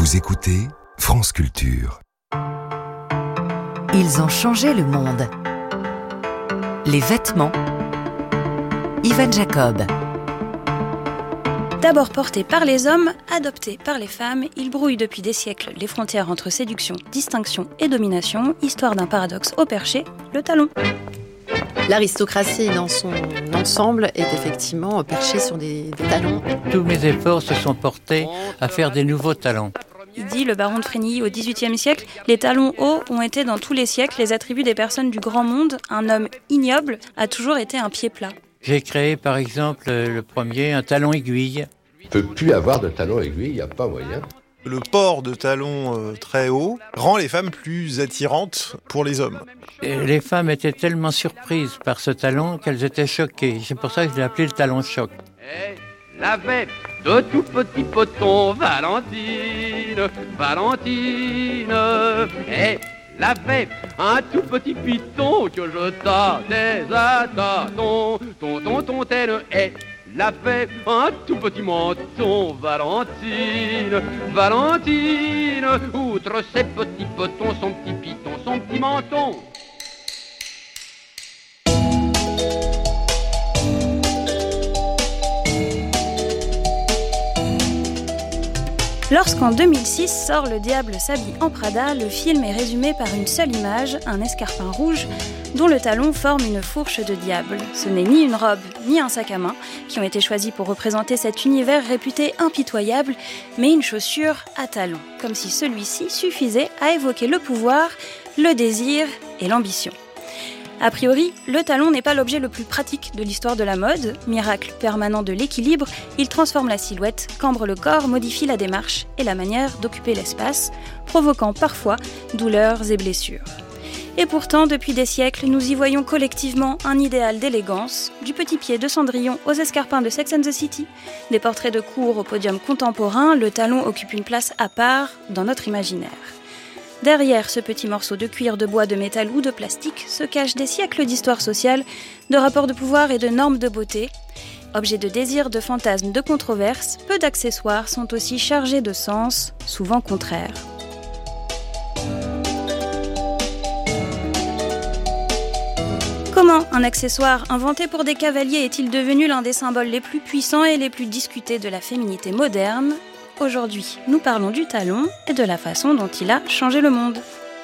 Vous écoutez France Culture. Ils ont changé le monde. Les vêtements. Ivan Jacob. D'abord portés par les hommes, adoptés par les femmes, ils brouillent depuis des siècles les frontières entre séduction, distinction et domination, histoire d'un paradoxe au perché, le talon. L'aristocratie dans son ensemble est effectivement perchée sur des talons. Tous mes efforts se sont portés à faire des nouveaux talons. Il dit le baron de Frénilly au XVIIIe siècle, les talons hauts ont été dans tous les siècles les attributs des personnes du grand monde. Un homme ignoble a toujours été un pied plat. J'ai créé par exemple le premier, un talon aiguille. On ne peut plus avoir de talon aiguille, il n'y a pas moyen. Le port de talons très hauts rend les femmes plus attirantes pour les hommes. Et les femmes étaient tellement surprises par ce talon qu'elles étaient choquées. C'est pour ça que je l'ai appelé le talon choc. La fête de tout petit poton, Valentine, Valentine. La fête, un tout petit piton que je tâtais à tâtons, ton tel est. La fête, un tout petit menton, Valentine, Valentine. Outre ses petits potons, son petit piton, son petit menton. Lorsqu'en 2006 sort Le diable s'habille en Prada, le film est résumé par une seule image, un escarpin rouge dont le talon forme une fourche de diable. Ce n'est ni une robe, ni un sac à main qui ont été choisis pour représenter cet univers réputé impitoyable, mais une chaussure à talons, comme si celui-ci suffisait à évoquer le pouvoir, le désir et l'ambition. A priori, le talon n'est pas l'objet le plus pratique de l'histoire de la mode. Miracle permanent de l'équilibre, il transforme la silhouette, cambre le corps, modifie la démarche et la manière d'occuper l'espace, provoquant parfois douleurs et blessures. Et pourtant, depuis des siècles, nous y voyons collectivement un idéal d'élégance, du petit pied de Cendrillon aux escarpins de Sex and the City, des portraits de cour au podium contemporain, le talon occupe une place à part dans notre imaginaire. Derrière ce petit morceau de cuir, de bois, de métal ou de plastique se cachent des siècles d'histoire sociale, de rapports de pouvoir et de normes de beauté. Objets de désir, de fantasmes, de controverses, peu d'accessoires sont aussi chargés de sens, souvent contraires. Comment un accessoire inventé pour des cavaliers est-il devenu l'un des symboles les plus puissants et les plus discutés de la féminité moderne ? Aujourd'hui, nous parlons du talon et de la façon dont il a changé le monde.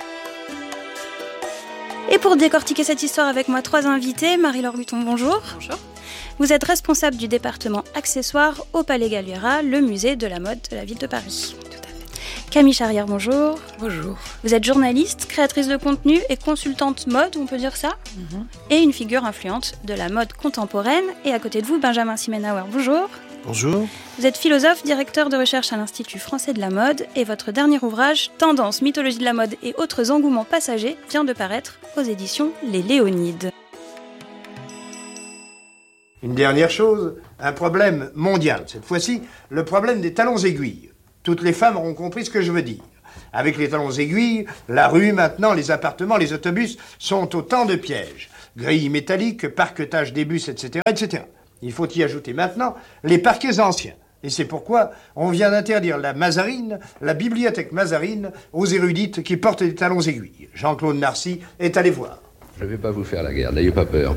Et pour décortiquer cette histoire avec moi, 3 invités. Marie-Laure Luton, bonjour. Bonjour. Vous êtes responsable du département accessoires au Palais Galliera, le musée de la mode de la ville de Paris. Tout à fait. Camille Charrière, bonjour. Bonjour. Vous êtes journaliste, créatrice de contenu et consultante mode, on peut dire ça, et une figure influente de la mode contemporaine. Et à côté de vous, Benjamin Simenauer, bonjour. Bonjour. Vous êtes philosophe, directeur de recherche à l'Institut français de la mode et votre dernier ouvrage, Tendance, mythologie de la mode et autres engouements passagers, vient de paraître aux éditions Les Léonides. Une dernière chose, un problème mondial. Cette fois-ci, le problème des talons aiguilles. Toutes les femmes auront compris ce que je veux dire. Avec les talons aiguilles, la rue maintenant, les appartements, les autobus sont autant de pièges. Grilles métalliques, parquetages des bus, etc., etc. Il faut y ajouter maintenant les parquets anciens. Et c'est pourquoi on vient d'interdire la Mazarine, la bibliothèque Mazarine, aux érudites qui portent des talons aiguilles. Jean-Claude Narcy est allé voir. Je ne vais pas vous faire la guerre, n'ayez pas peur.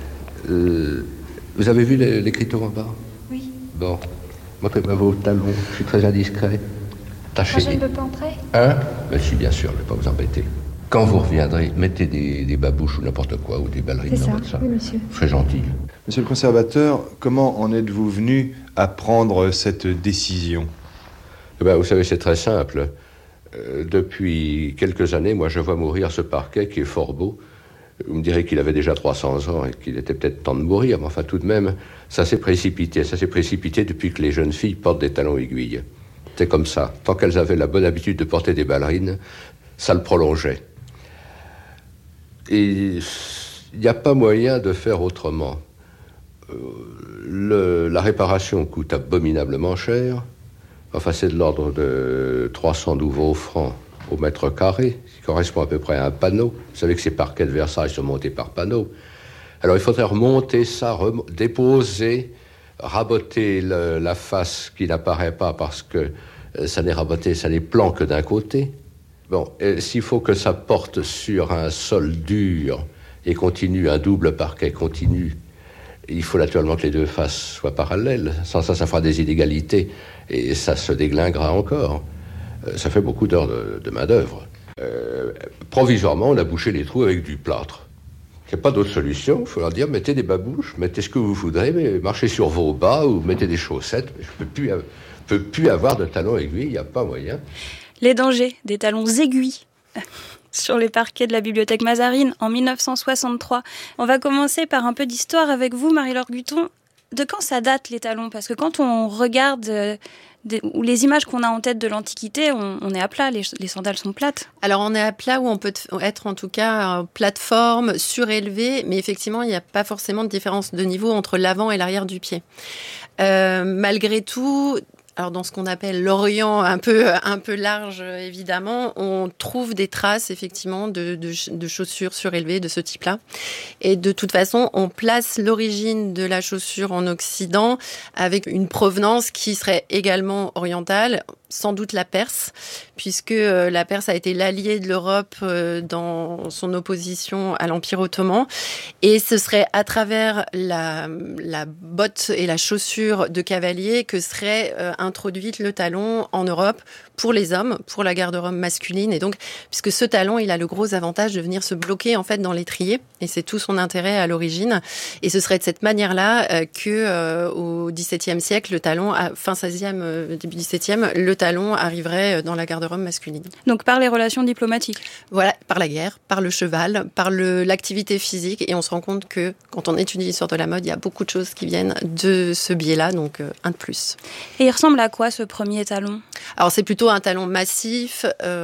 Vous avez vu l'écriteau en bas ? Oui. Bon, montrez-moi vos talons, je suis très indiscret. Tâchez. Moi, je ne peux pas entrer ? Hein ? Ben si, bien sûr, je ne vais pas vous embêter. Quand vous reviendrez, mettez des babouches ou n'importe quoi, ou des ballerines C'est dans ça, votre salle. oui, monsieur. Très gentil. Monsieur le conservateur, comment en êtes-vous venu à prendre cette décision ? Vous savez, c'est très simple. Depuis quelques années, moi, je vois mourir ce parquet qui est fort beau. Vous me direz qu'il avait déjà 300 ans et qu'il était peut-être temps de mourir, mais enfin, tout de même, ça s'est précipité. Ça s'est précipité depuis que les jeunes filles portent des talons aiguilles. C'est comme ça. Tant qu'elles avaient la bonne habitude de porter des ballerines, ça le prolongeait. Et il n'y a pas moyen de faire autrement. La réparation coûte abominablement cher. Enfin, c'est de l'ordre de 300 nouveaux francs au mètre carré, ce qui correspond à peu près à un panneau. Vous savez que ces parquets de Versailles sont montés par panneau. Alors, il faudrait remonter ça, déposer, raboter la face qui n'apparaît pas parce que ça n'est raboté, ça n'est plan que d'un côté. Bon, s'il faut que ça porte sur un sol dur et continue, un double parquet continu, il faut naturellement que les deux faces soient parallèles. Sans ça, ça fera des inégalités et ça se déglinguera encore. Ça fait beaucoup d'heures de main-d'œuvre. Provisoirement, on a bouché les trous avec du plâtre. Il n'y a pas d'autre solution. Il faut leur dire, mettez des babouches, mettez ce que vous voudrez, mais marchez sur vos bas ou mettez des chaussettes. Je ne peux plus avoir de talons aiguilles, il n'y a pas moyen. Les dangers des talons aiguilles sur les parquets de la bibliothèque Mazarine en 1963. On va commencer par un peu d'histoire avec vous, Marie-Laure Guton. De quand ça date, les talons ? Parce que quand on regarde les images qu'on a en tête de l'Antiquité, on est à plat, les sandales sont plates. Alors on est à plat ou on peut être en tout cas plateforme, surélevée, mais effectivement il n'y a pas forcément de différence de niveau entre l'avant et l'arrière du pied. Malgré tout, alors dans ce qu'on appelle l'Orient un peu large évidemment, on trouve des traces effectivement de chaussures surélevées de ce type-là. Et de toute façon, on place l'origine de la chaussure en Occident avec une provenance qui serait également orientale, sans doute la Perse, puisque la Perse a été l'allié de l'Europe dans son opposition à l'Empire ottoman. Et ce serait à travers la botte et la chaussure de cavalier que serait introduite le talon en Europe pour les hommes, pour la garde-robe masculine. Et donc, puisque ce talon, il a le gros avantage de venir se bloquer en fait dans l'étrier, et c'est tout son intérêt à l'origine. Et ce serait de cette manière-là que au XVIIe siècle, le talon, fin XVIe, début XVIIe, le talon arriverait dans la garde-robe masculine. Donc par les relations diplomatiques. Voilà, par la guerre, par le cheval, par l'activité physique. Et on se rend compte que quand on étudie l'histoire de la mode, il y a beaucoup de choses qui viennent de ce biais-là, donc un de plus. Et il ressemble à quoi ce premier talon ? Alors c'est plutôt un talon massif,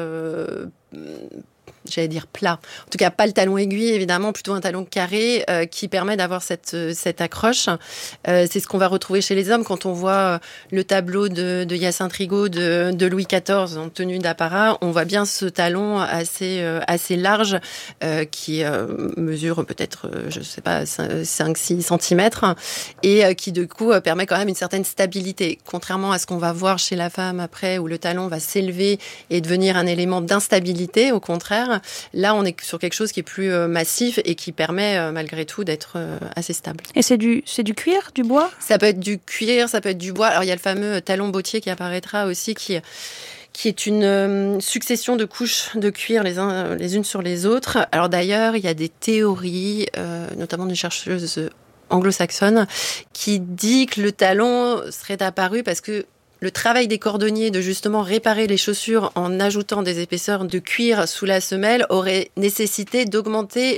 j'allais dire plat. En tout cas, pas le talon aiguille, évidemment, plutôt un talon carré qui permet d'avoir cette accroche. C'est ce qu'on va retrouver chez les hommes quand on voit le tableau de Hyacinthe Rigaud de Louis XIV en tenue d'apparat. On voit bien ce talon assez large qui mesure peut-être, je sais pas, 5-6 cm et qui, du coup, permet quand même une certaine stabilité. Contrairement à ce qu'on va voir chez la femme après, où le talon va s'élever et devenir un élément d'instabilité, au contraire. Là, on est sur quelque chose qui est plus massif et qui permet malgré tout d'être assez stable. Et c'est du cuir, du bois ? Ça peut être du cuir, ça peut être du bois. Alors, il y a le fameux talon bottier qui apparaîtra aussi, qui est une succession de couches de cuir les unes sur les autres. Alors d'ailleurs, il y a des théories, notamment d'une chercheuse anglo-saxonne, qui dit que le talon serait apparu parce que le travail des cordonniers de justement réparer les chaussures en ajoutant des épaisseurs de cuir sous la semelle aurait nécessité d'augmenter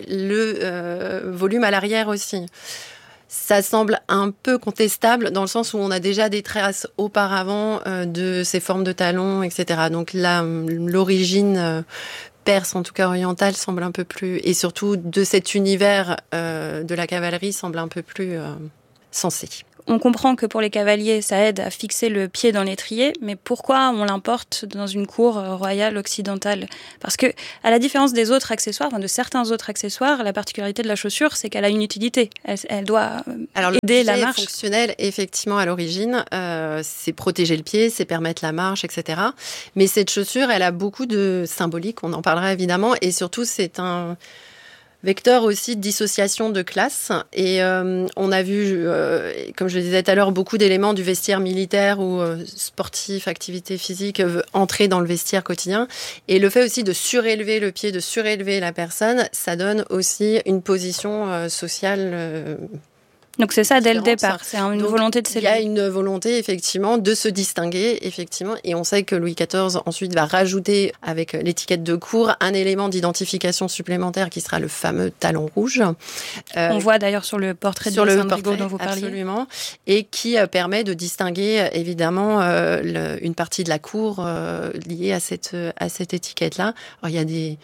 le volume à l'arrière aussi. Ça semble un peu contestable dans le sens où on a déjà des traces auparavant de ces formes de talons, etc. Donc là, l'origine perse, en tout cas orientale, semble un peu plus... Et surtout de cet univers de la cavalerie semble un peu plus sensé. On comprend que pour les cavaliers, ça aide à fixer le pied dans l'étrier, mais pourquoi on l'importe dans une cour royale occidentale ? Parce que, à la différence des autres accessoires, de certains autres accessoires, la particularité de la chaussure, c'est qu'elle a une utilité. Elle doit aider la marche. Le fonctionnel, effectivement, à l'origine, c'est protéger le pied, c'est permettre la marche, etc. Mais cette chaussure, elle a beaucoup de symbolique, on en parlera évidemment, et surtout, c'est un vecteur aussi de dissociation de classe. Et on a vu, comme je le disais tout à l'heure, beaucoup d'éléments du vestiaire militaire ou sportif, activité physique, entrer dans le vestiaire quotidien. Et le fait aussi de surélever le pied, de surélever la personne, ça donne aussi une position sociale Donc c'est ça dès le départ, c'est une volonté de s'élever. Il y a une volonté effectivement de se distinguer, effectivement, et on sait que Louis XIV ensuite va rajouter avec l'étiquette de cour un élément d'identification supplémentaire qui sera le fameux talon rouge. On voit d'ailleurs sur le portrait de Hyacinthe Rigaud dont vous parliez. Absolument, et qui permet de distinguer évidemment une partie de la cour liée à cette étiquette-là. Alors il y a des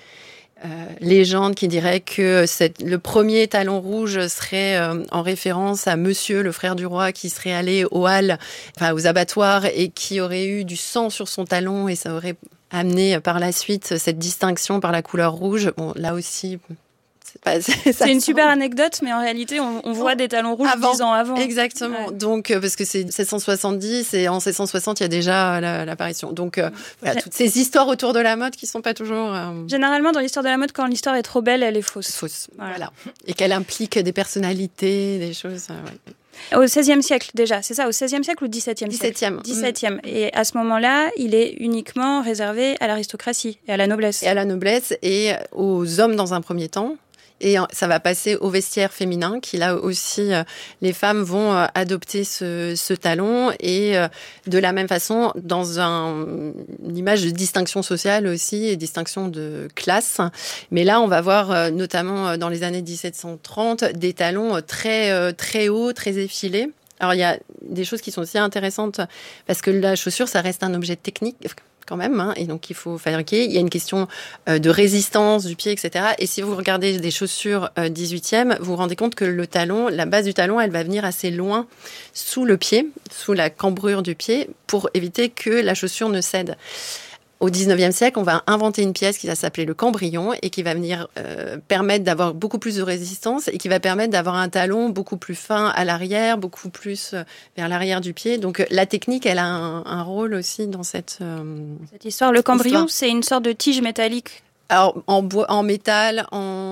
légende qui dirait que le premier talon rouge serait en référence à Monsieur, le frère du roi, qui serait allé aux halles, aux abattoirs, et qui aurait eu du sang sur son talon, et ça aurait amené par la suite cette distinction par la couleur rouge. Bon, là aussi, C'est une super anecdote, mais en réalité, on voit des talons rouges 10 ans avant. Exactement. Ouais. Donc, parce que c'est 770 et en 760, il y a déjà l'apparition. Donc, toutes ces histoires autour de la mode qui sont pas toujours... Généralement, dans l'histoire de la mode, quand l'histoire est trop belle, elle est fausse. Voilà. Et qu'elle implique des personnalités, des choses... Au XVIe siècle, déjà, c'est ça, au XVIe siècle ou XVIIe siècle? XVIIe. Et à ce moment-là, il est uniquement réservé à l'aristocratie et à la noblesse. Et à la noblesse et aux hommes dans un premier temps. Et ça va passer au vestiaire féminin, qui là aussi, les femmes vont adopter ce talon. Et de la même façon, dans une image de distinction sociale aussi, et distinction de classe. Mais là, on va voir, notamment dans les années 1730, des talons très, très hauts, très effilés. Alors, il y a des choses qui sont aussi intéressantes, parce que la chaussure, ça reste un objet technique, quand même, et donc il faut fabriquer. Il y a une question de résistance du pied, etc. Et si vous regardez des chaussures 18e, vous vous rendez compte que le talon, la base du talon, elle va venir assez loin sous le pied, sous la cambrure du pied, pour éviter que la chaussure ne cède. Au 19e siècle, on va inventer une pièce qui va s'appeler le cambrion et qui va venir permettre d'avoir beaucoup plus de résistance et qui va permettre d'avoir un talon beaucoup plus fin à l'arrière, beaucoup plus vers l'arrière du pied. Donc la technique, elle a un rôle aussi dans cette histoire. Le cambrion, c'est une sorte de tige métallique. Alors en bois, en métal,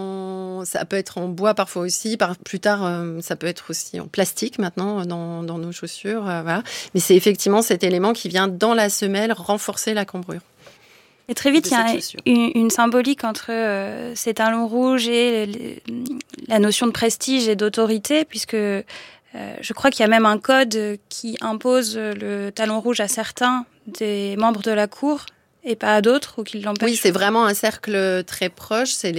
ça peut être en bois parfois aussi. Plus tard, ça peut être aussi en plastique maintenant dans nos chaussures. Voilà. Mais c'est effectivement cet élément qui vient dans la semelle renforcer la cambrure. Et très vite, il y a une symbolique entre ces talons rouges et la notion de prestige et d'autorité, puisque je crois qu'il y a même un code qui impose le talon rouge à certains des membres de la cour et pas à d'autres, ou qui l'empêchent. Oui, c'est vraiment un cercle très proche. C'est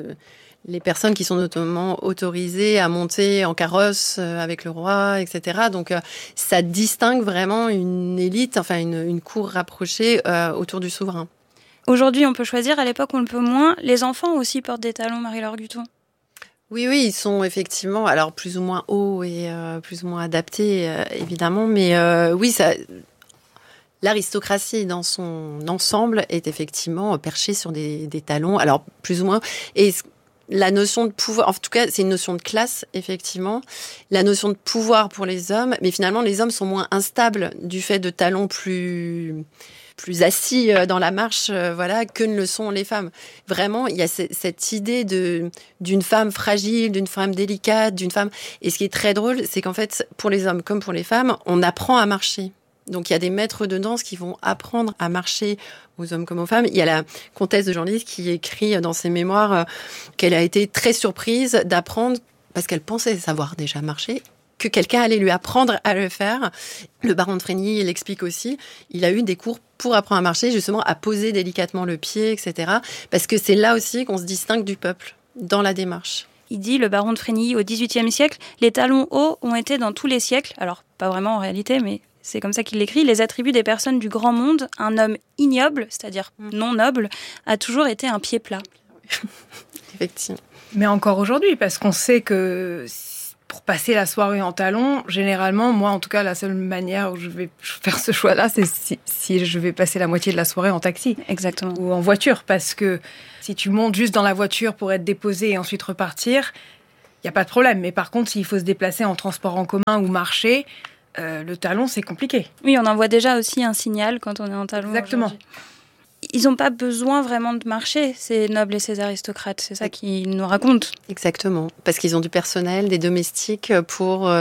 les personnes qui sont notamment autorisées à monter en carrosse avec le roi, etc. Donc, ça distingue vraiment une élite, enfin une cour rapprochée autour du souverain. Aujourd'hui, on peut choisir. À l'époque, on le peut moins. Les enfants aussi portent des talons, Marie-Laure Guthon. Oui, ils sont effectivement, alors plus ou moins hauts et plus ou moins adaptés, évidemment. Mais oui, l'aristocratie dans son ensemble est effectivement perchée sur des talons, alors plus ou moins. Et la notion de pouvoir, en tout cas, c'est une notion de classe, effectivement. La notion de pouvoir pour les hommes, mais finalement, les hommes sont moins instables du fait de talons plus assis dans la marche, que ne le sont les femmes. Vraiment, il y a cette idée d'une femme fragile, d'une femme délicate, d'une femme... Et ce qui est très drôle, c'est qu'en fait, pour les hommes comme pour les femmes, on apprend à marcher. Donc, il y a des maîtres de danse qui vont apprendre à marcher aux hommes comme aux femmes. Il y a la comtesse de Genlis qui écrit dans ses mémoires qu'elle a été très surprise d'apprendre, parce qu'elle pensait savoir déjà marcher, que quelqu'un allait lui apprendre à le faire. Le baron de Frény l'explique aussi. Il a eu des cours pour apprendre à marcher, justement, à poser délicatement le pied, etc. Parce que c'est là aussi qu'on se distingue du peuple, dans la démarche. Il dit, le baron de Frény, au XVIIIe siècle, les talons hauts ont été dans tous les siècles, alors pas vraiment en réalité, mais c'est comme ça qu'il l'écrit, les attributs des personnes du grand monde. Un homme ignoble, c'est-à-dire non noble, a toujours été un pied plat. Effectivement. Mais encore aujourd'hui, parce qu'on sait que pour passer la soirée en talons, généralement, moi en tout cas, la seule manière où je vais faire ce choix-là, c'est si je vais passer la moitié de la soirée en taxi. Exactement. Ou en voiture, parce que si tu montes juste dans la voiture pour être déposé et ensuite repartir, il n'y a pas de problème. Mais par contre, s'il faut se déplacer en transport en commun ou marcher, le talon, c'est compliqué. Oui, on envoie déjà aussi un signal quand on est en talon. Exactement. Aujourd'hui. Ils n'ont pas besoin vraiment de marcher, ces nobles et ces aristocrates. C'est ça qu'ils nous racontent. Exactement. Parce qu'ils ont du personnel, des domestiques pour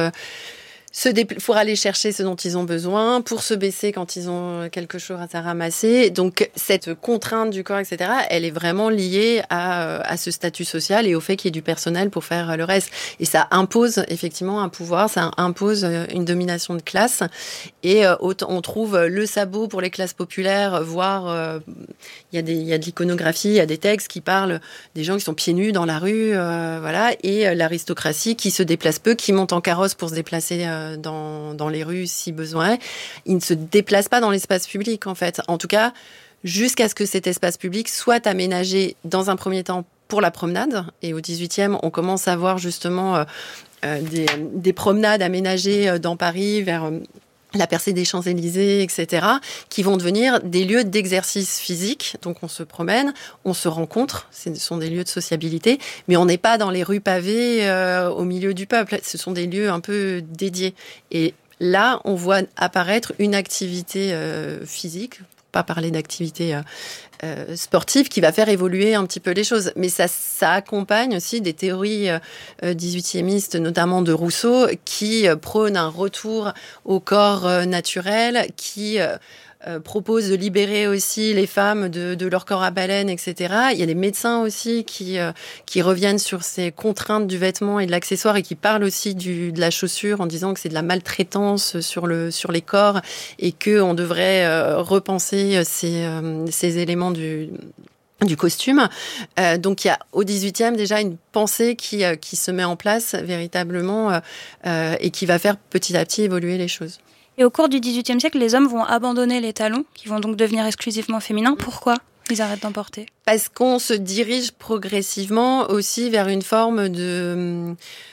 aller chercher ce dont ils ont besoin, pour se baisser quand ils ont quelque chose à ramasser. Donc, cette contrainte du corps, etc., elle est vraiment liée à ce statut social et au fait qu'il y ait du personnel pour faire le reste. Et ça impose effectivement un pouvoir, ça impose une domination de classe. Et on trouve le sabot pour les classes populaires, voire il y a de l'iconographie, il y a des textes qui parlent des gens qui sont pieds nus dans la rue, et l'aristocratie qui se déplace peu, qui monte en carrosse pour se déplacer dans les rues si besoin. Ils ne se déplacent pas dans l'espace public, en fait. En tout cas, jusqu'à ce que cet espace public soit aménagé dans un premier temps pour la promenade. Et au 18e, on commence à voir justement des promenades aménagées dans Paris vers la percée des Champs-Élysées, etc., qui vont devenir des lieux d'exercice physique. Donc on se promène, on se rencontre, ce sont des lieux de sociabilité, mais on n'est pas dans les rues pavées au milieu du peuple. Ce sont des lieux un peu dédiés. Et là, on voit apparaître une activité physique, pour pas parler d'activité sportive, qui va faire évoluer un petit peu les choses. Mais ça accompagne aussi des théories 18e-istes, notamment de Rousseau, qui prônent un retour au corps naturel, qui propose de libérer aussi les femmes de leur corps à baleine, etc. Il y a des médecins aussi qui reviennent sur ces contraintes du vêtement et de l'accessoire et qui parlent aussi de la chaussure en disant que c'est de la maltraitance sur les corps et qu'on devrait repenser ces éléments du costume. Donc il y a au 18e déjà une pensée qui se met en place véritablement et qui va faire petit à petit évoluer les choses. Et au cours du XVIIIe siècle, les hommes vont abandonner les talons, qui vont donc devenir exclusivement féminins. Pourquoi ils arrêtent d'en porter ? Parce qu'on se dirige progressivement aussi vers une forme de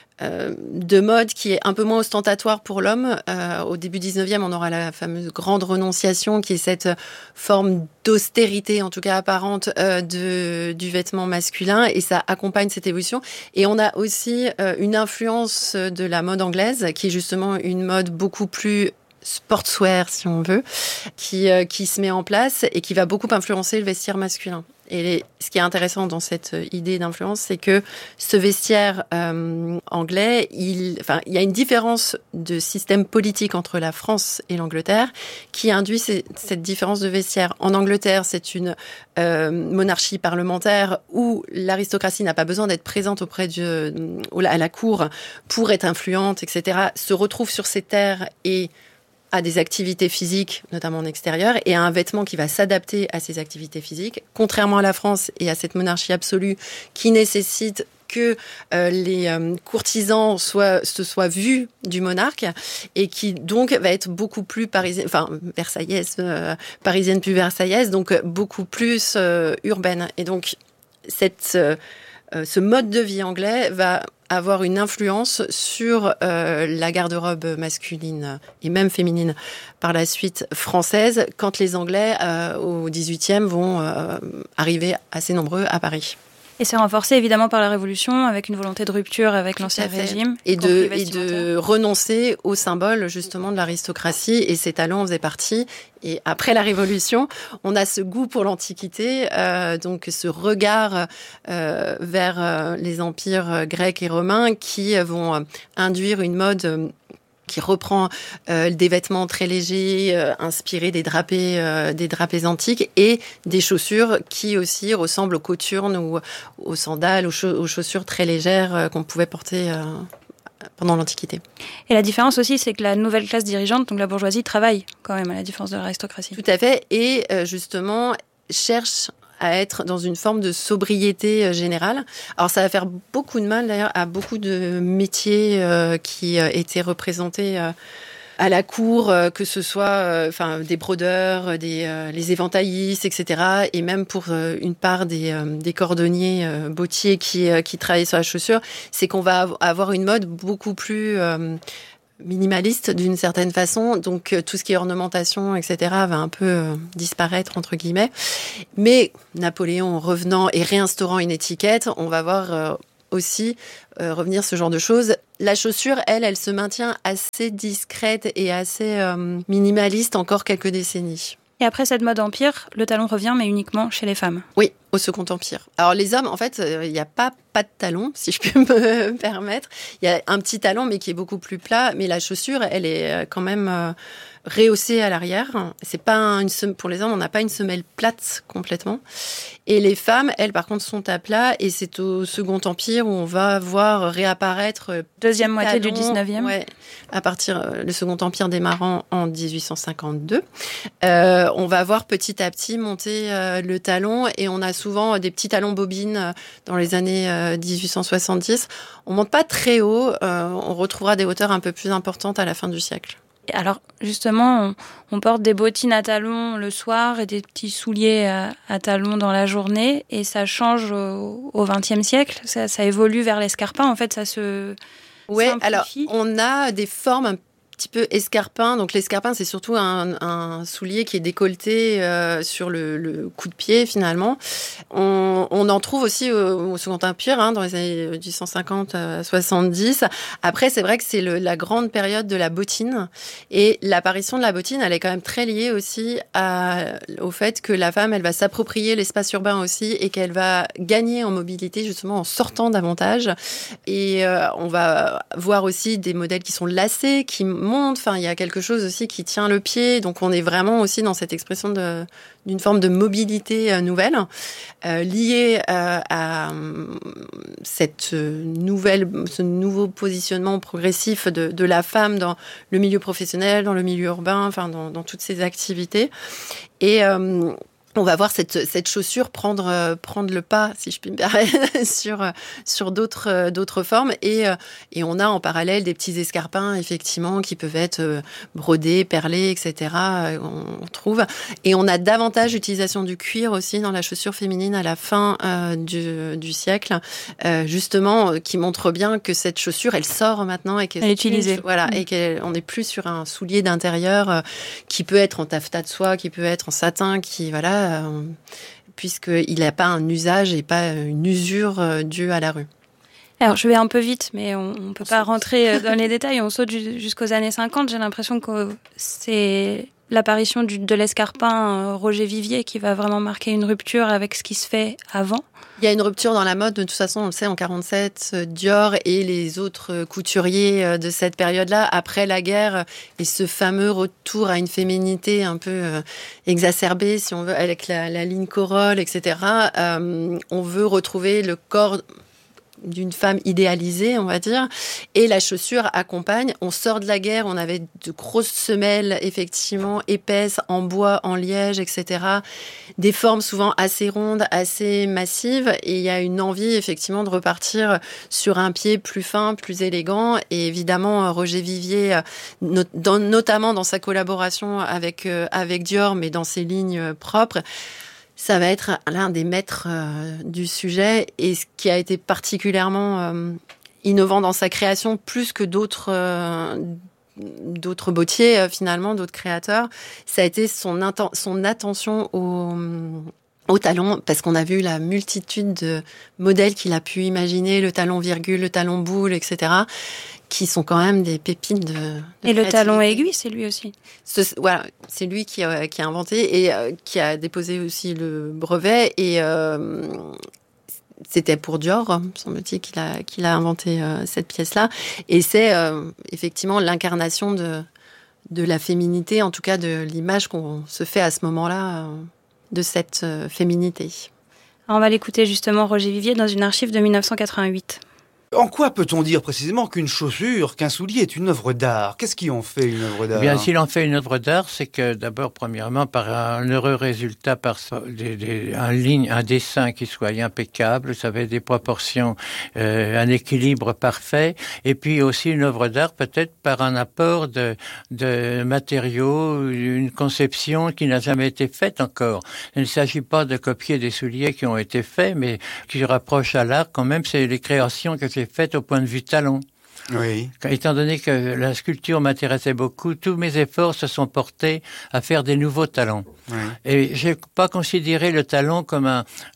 mode qui est un peu moins ostentatoire pour l'homme. Au début 19e, on aura la fameuse grande renonciation, qui est cette forme d'austérité, en tout cas apparente, du vêtement masculin, et ça accompagne cette évolution. Et on a aussi une influence de la mode anglaise, qui est justement une mode beaucoup plus sportswear, si on veut, qui se met en place et qui va beaucoup influencer le vestiaire masculin. Et ce qui est intéressant dans cette idée d'influence, c'est que ce vestiaire anglais, il y a une différence de système politique entre la France et l'Angleterre qui induit cette différence de vestiaire. En Angleterre, c'est une monarchie parlementaire où l'aristocratie n'a pas besoin d'être présente à la cour pour être influente, etc., se retrouve sur ses terres et à des activités physiques, notamment en extérieur, et à un vêtement qui va s'adapter à ces activités physiques, contrairement à la France et à cette monarchie absolue qui nécessite que les courtisans se soient vus du monarque et qui donc va être beaucoup plus parisienne puis versaillaise, donc beaucoup plus urbaine. Et donc ce mode de vie anglais va avoir une influence sur la garde-robe masculine et même féminine par la suite française, quand les Anglais au XVIIIe vont arriver assez nombreux à Paris. Et c'est renforcé évidemment par la Révolution, avec une volonté de rupture avec l'Ancien Régime. Et de renoncer au symbole justement de l'aristocratie, et ces talons en faisaient partie. Et après la Révolution, on a ce goût pour l'Antiquité, donc ce regard vers les empires grecs et romains qui vont induire une mode qui reprend des vêtements très légers, inspirés des drapés antiques, et des chaussures qui aussi ressemblent aux cothurnes ou aux sandales, aux chaussures très légères qu'on pouvait porter pendant l'Antiquité. Et la différence aussi, c'est que la nouvelle classe dirigeante, donc la bourgeoisie, travaille quand même, à la différence de l'aristocratie. Tout à fait, et justement cherche à être dans une forme de sobriété générale. Alors ça va faire beaucoup de mal d'ailleurs à beaucoup de métiers qui étaient représentés à la cour, que ce soit des brodeurs, les éventaillistes, etc. Et même pour une part des cordonniers bottiers qui travaillaient sur la chaussure, c'est qu'on va avoir une mode beaucoup plus minimaliste d'une certaine façon, donc tout ce qui est ornementation, etc. va un peu disparaître entre guillemets. Mais Napoléon revenant et réinstaurant une étiquette, on va voir aussi revenir ce genre de choses. La chaussure, elle se maintient assez discrète et assez minimaliste encore quelques décennies. Et après cette mode empire, le talon revient, mais uniquement chez les femmes. Oui, au Second Empire. Alors les hommes, en fait, il n'y a pas de talon, si je peux me permettre. Il y a un petit talon, mais qui est beaucoup plus plat. Mais la chaussure, elle est quand même rehaussée à l'arrière. C'est pas pour les hommes, on n'a pas une semelle plate complètement. Et les femmes, elles, par contre, sont à plat. Et c'est au Second Empire où on va voir réapparaître deuxième moitié du 19e. Ouais, à partir le Second Empire démarrant en 1852. On va voir petit à petit monter le talon, et on a souvent des petits talons bobines dans les années 1870. On monte pas très haut, on retrouvera des hauteurs un peu plus importantes à la fin du siècle. Alors justement, on porte des bottines à talons le soir et des petits souliers à talons dans la journée, et ça change au XXe siècle. Ça évolue vers l'escarpin. En fait, ça se ouais, simplifie. Alors on a des formes un petit peu escarpin. Donc l'escarpin, c'est surtout un soulier qui est décolleté sur le coup de pied finalement. On en trouve aussi au Second Empire, dans les années 1850 à 70. Après, c'est vrai que c'est la grande période de la bottine. Et l'apparition de la bottine, elle est quand même très liée aussi au fait que la femme, elle va s'approprier l'espace urbain aussi et qu'elle va gagner en mobilité justement en sortant davantage. Et on va voir aussi des modèles qui sont lacés, qui monte. Enfin, il y a quelque chose aussi qui tient le pied. Donc, on est vraiment aussi dans cette expression d'une forme de mobilité nouvelle, liée à ce nouveau positionnement progressif de la femme dans le milieu professionnel, dans le milieu urbain, enfin, dans toutes ces activités. Et on va voir cette chaussure prendre le pas, si je puis me permettre, sur d'autres formes. Et on a en parallèle des petits escarpins, effectivement, qui peuvent être brodés, perlés, etc. On trouve. Et on a davantage l'utilisation du cuir aussi dans la chaussure féminine à la fin du siècle, justement, qui montre bien que cette chaussure, elle sort maintenant et qu'elle est utilisée. Voilà, et qu'on n'est plus sur un soulier d'intérieur qui peut être en taffetas de soie, qui peut être en satin, puisqu'il n'a pas un usage et pas une usure due à la rue. Alors, je vais un peu vite, mais on ne peut pas rentrer dans les détails. On saute jusqu'aux années 50. J'ai l'impression que c'est l'apparition de l'escarpin Roger Vivier qui va vraiment marquer une rupture avec ce qui se fait avant. Il y a une rupture dans la mode, de toute façon, on le sait, en 47, Dior et les autres couturiers de cette période-là, après la guerre, et ce fameux retour à une féminité un peu exacerbée, si on veut, avec la ligne Corolle, etc. On veut retrouver le corps d'une femme idéalisée, on va dire, et la chaussure accompagne. On sort de la guerre, on avait de grosses semelles, effectivement, épaisses, en bois, en liège, etc. Des formes souvent assez rondes, assez massives, et il y a une envie, effectivement, de repartir sur un pied plus fin, plus élégant, et évidemment, Roger Vivier, notamment dans sa collaboration avec Dior, mais dans ses lignes propres, ça va être l'un des maîtres du sujet, et ce qui a été particulièrement innovant dans sa création, plus que d'autres bottiers, finalement, d'autres créateurs, ça a été son attention au talon, parce qu'on a vu la multitude de modèles qu'il a pu imaginer, le talon virgule, le talon boule, etc., qui sont quand même des pépites de et le talon aiguille, c'est lui aussi. Voilà, c'est lui qui a inventé et qui a déposé aussi le brevet. Et c'était pour Dior, semble-t-il, qu'il a inventé cette pièce-là. Et c'est effectivement l'incarnation de la féminité, en tout cas de l'image qu'on se fait à ce moment-là de cette féminité. Alors on va l'écouter justement, Roger Vivier, dans une archive de 1988. En quoi peut-on dire précisément qu'une chaussure, qu'un soulier est une œuvre d'art ? Qu'est-ce qui en fait une œuvre d'art ? Eh bien, s'il en fait une œuvre d'art, c'est que d'abord, premièrement, par un heureux résultat, par un dessin qui soit impeccable, ça avait des proportions, un équilibre parfait, et puis aussi une œuvre d'art peut-être par un apport de matériaux, une conception qui n'a jamais été faite encore. Il ne s'agit pas de copier des souliers qui ont été faits, mais qui rapprochent à l'art quand même, c'est les créations que j'ai faites au point de vue talon. Oui. Étant donné que la sculpture m'intéressait beaucoup, tous mes efforts se sont portés à faire des nouveaux talons. Oui. Et j'ai pas considéré le talon comme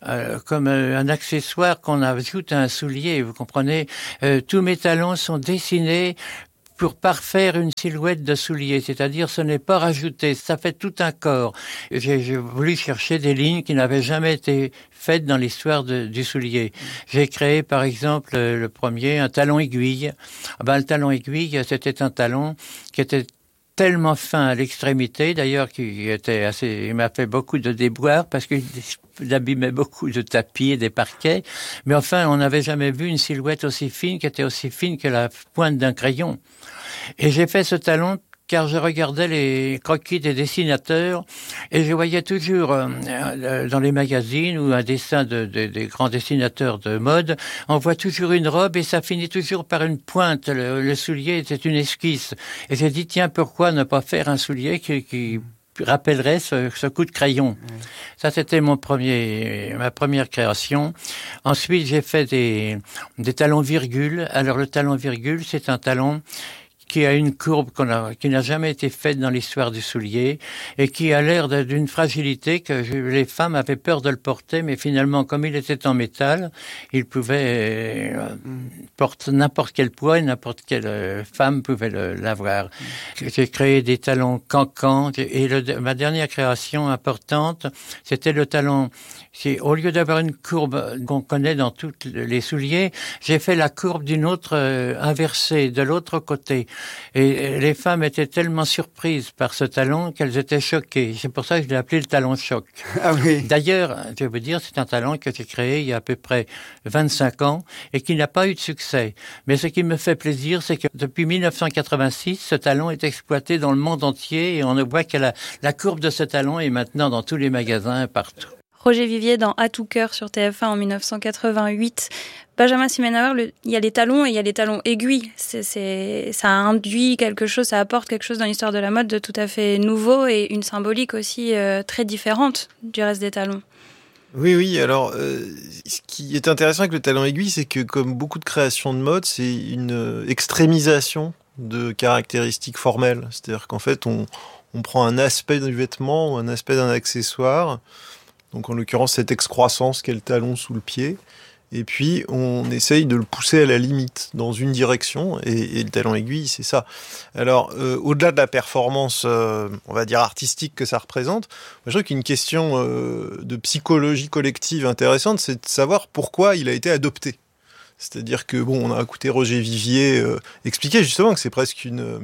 un accessoire qu'on ajoute à un soulier. Vous comprenez, tous mes talons sont dessinés pour parfaire une silhouette de soulier, c'est-à-dire ce n'est pas rajouté, ça fait tout un corps. J'ai voulu chercher des lignes qui n'avaient jamais été faites dans l'histoire du soulier. J'ai créé par exemple le premier, un talon aiguille. Le talon aiguille, c'était un talon qui était tellement fin à l'extrémité, d'ailleurs, il m'a fait beaucoup de déboires parce qu'il abîmait beaucoup de tapis et des parquets. Mais enfin, on n'avait jamais vu une silhouette aussi fine, qui était aussi fine que la pointe d'un crayon. Et j'ai fait ce talon car je regardais les croquis des dessinateurs et je voyais toujours dans les magazines ou un dessin des grands dessinateurs de mode, on voit toujours une robe et ça finit toujours par une pointe. Le soulier, c'est une esquisse. Et j'ai dit, tiens, pourquoi ne pas faire un soulier qui rappellerait ce coup de crayon. Ça, c'était ma première création. Ensuite, j'ai fait des talons virgules. Alors, le talon virgule, c'est un talon qui a une courbe qui n'a jamais été faite dans l'histoire du soulier et qui a l'air d'une fragilité que les femmes avaient peur de le porter, mais finalement, comme il était en métal, il pouvait porter n'importe quel poids et n'importe quelle femme pouvait l'avoir. J'ai créé des talons cancans et ma dernière création importante, c'était le talon. Au lieu d'avoir une courbe qu'on connaît dans tous les souliers, j'ai fait la courbe d'une autre inversée, de l'autre côté. Et les femmes étaient tellement surprises par ce talon qu'elles étaient choquées. C'est pour ça que je l'ai appelé le talon choc. Ah oui. D'ailleurs, je veux dire, c'est un talon que j'ai créé il y a à peu près 25 ans et qui n'a pas eu de succès. Mais ce qui me fait plaisir, c'est que depuis 1986, ce talon est exploité dans le monde entier et on voit que la courbe de ce talon est maintenant dans tous les magasins partout. Roger Vivier dans À tout cœur sur TF1 en 1988. Benjamin Simenauer, il y a les talons et il y a les talons aiguilles. Ça induit quelque chose, ça apporte quelque chose dans l'histoire de la mode de tout à fait nouveau et une symbolique aussi très différente du reste des talons. Oui. Alors, ce qui est intéressant avec le talon aiguille, c'est que comme beaucoup de créations de mode, c'est une extrémisation de caractéristiques formelles. C'est-à-dire qu'en fait, on prend un aspect du vêtement ou un aspect d'un accessoire, donc en l'occurrence cette excroissance qu'est le talon sous le pied, et puis on essaye de le pousser à la limite dans une direction, et le talon aiguille, c'est ça. Alors, au-delà de la performance, on va dire artistique que ça représente, moi, je trouve qu'une question de psychologie collective intéressante, c'est de savoir pourquoi il a été adopté. C'est-à-dire que, on a écouté Roger Vivier expliquer justement que c'est presque une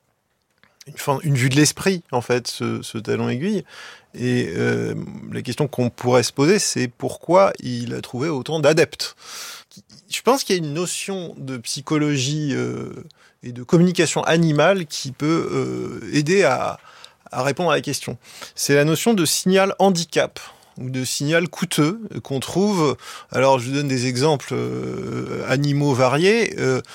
vue de l'esprit, en fait, ce talon aiguille. Et la question qu'on pourrait se poser, c'est pourquoi il a trouvé autant d'adeptes. Je pense qu'il y a une notion de psychologie et de communication animale qui peut aider à répondre à la question. C'est la notion de signal handicap ou de signal coûteux qu'on trouve. Alors, je vous donne des exemples animaux variés.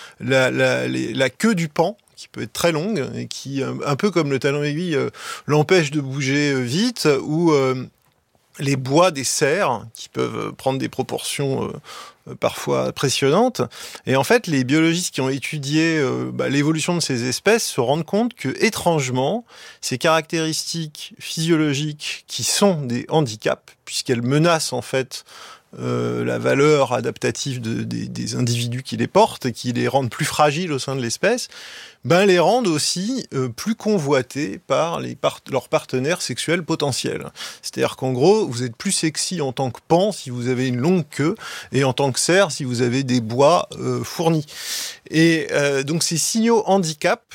La queue du paon, qui peut être très longue et qui, un peu comme le talon aiguille, l'empêche de bouger vite, ou les bois des cerfs qui peuvent prendre des proportions parfois impressionnantes. Et en fait, les biologistes qui ont étudié l'évolution de ces espèces se rendent compte que, étrangement, ces caractéristiques physiologiques qui sont des handicaps, puisqu'elles menacent en fait la valeur adaptative des individus qui les portent et qui les rendent plus fragiles au sein de l'espèce, les rendent aussi plus convoités par leurs partenaires sexuels potentiels. C'est-à-dire qu'en gros, vous êtes plus sexy en tant que paon si vous avez une longue queue, et en tant que cerf si vous avez des bois fournis. Et donc ces signaux handicap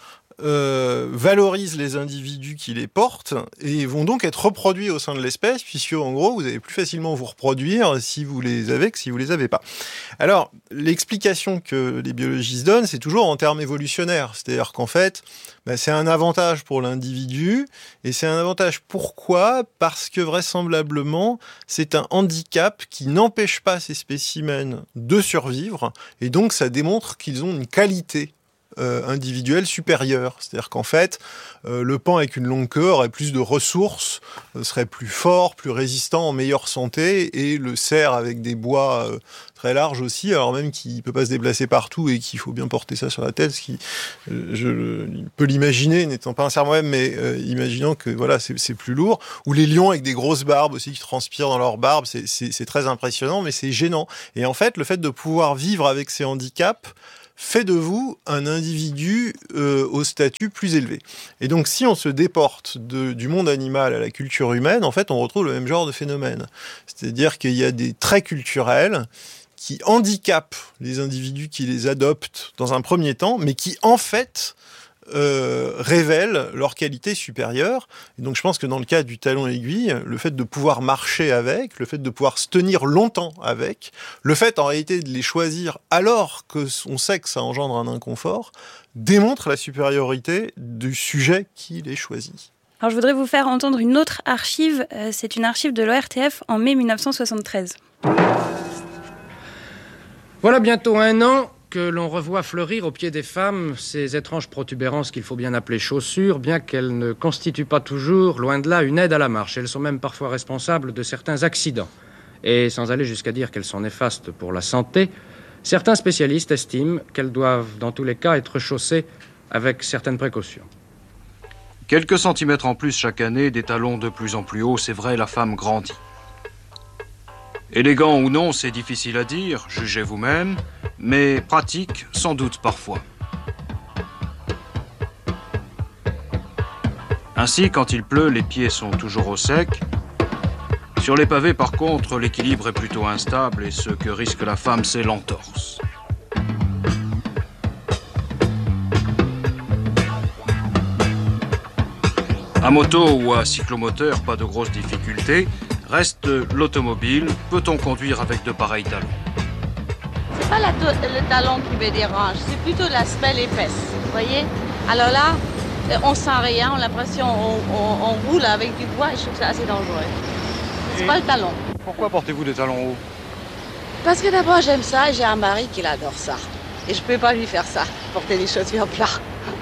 valorisent les individus qui les portent et vont donc être reproduits au sein de l'espèce, puisque en gros vous allez plus facilement vous reproduire si vous les avez que si vous les avez pas. Alors l'explication que les biologistes donnent, c'est toujours en termes évolutionnaires, c'est-à-dire qu'en fait c'est un avantage pour l'individu, et c'est un avantage pourquoi ? Parce que vraisemblablement c'est un handicap qui n'empêche pas ces spécimens de survivre, et donc ça démontre qu'ils ont une qualité individuelle supérieure. C'est-à-dire qu'en fait, le paon avec une longue queue aurait plus de ressources, serait plus fort, plus résistant, en meilleure santé, et le cerf avec des bois très larges aussi, alors même qu'il ne peut pas se déplacer partout et qu'il faut bien porter ça sur la tête, ce qui, je peux l'imaginer, n'étant pas un cerf moi-même, mais imaginant que voilà, c'est plus lourd. Ou les lions avec des grosses barbes aussi qui transpirent dans leur barbe, c'est très impressionnant, mais c'est gênant. Et en fait, le fait de pouvoir vivre avec ces handicaps fait de vous un individu au statut plus élevé. Et donc, si on se déporte du monde animal à la culture humaine, en fait, on retrouve le même genre de phénomène. C'est-à-dire qu'il y a des traits culturels qui handicapent les individus qui les adoptent dans un premier temps, mais qui, en fait, révèlent leur qualité supérieure. Et donc je pense que dans le cas du talon aiguille, le fait de pouvoir marcher avec, le fait de pouvoir se tenir longtemps avec, le fait en réalité de les choisir alors qu'on sait que ça engendre un inconfort, démontre la supériorité du sujet qui les choisit. Alors je voudrais vous faire entendre une autre archive, c'est une archive de l'ORTF en mai 1973. Voilà bientôt 1 an que l'on revoit fleurir au pied des femmes ces étranges protubérances qu'il faut bien appeler chaussures, bien qu'elles ne constituent pas toujours, loin de là, une aide à la marche. Elles sont même parfois responsables de certains accidents. Et sans aller jusqu'à dire qu'elles sont néfastes pour la santé, certains spécialistes estiment qu'elles doivent, dans tous les cas, être chaussées avec certaines précautions. Quelques centimètres en plus chaque année, des talons de plus en plus hauts, c'est vrai, la femme grandit. Élégant ou non, c'est difficile à dire, jugez vous-même, mais pratique, sans doute parfois. Ainsi, quand il pleut, les pieds sont toujours au sec. Sur les pavés, par contre, l'équilibre est plutôt instable et ce que risque la femme, c'est l'entorse. À moto ou à cyclomoteur, pas de grosses difficultés. Reste l'automobile. Peut-on conduire avec de pareils talons? C'est pas le talon qui me dérange, c'est plutôt la semelle épaisse, vous voyez? Alors là, on sent rien, on a l'impression on roule avec du poids et je trouve ça assez dangereux. C'est pas le talon. Pourquoi portez-vous des talons hauts? Parce que d'abord j'aime ça et j'ai un mari qui adore ça. Et je peux pas lui faire ça, porter des chaussures plats.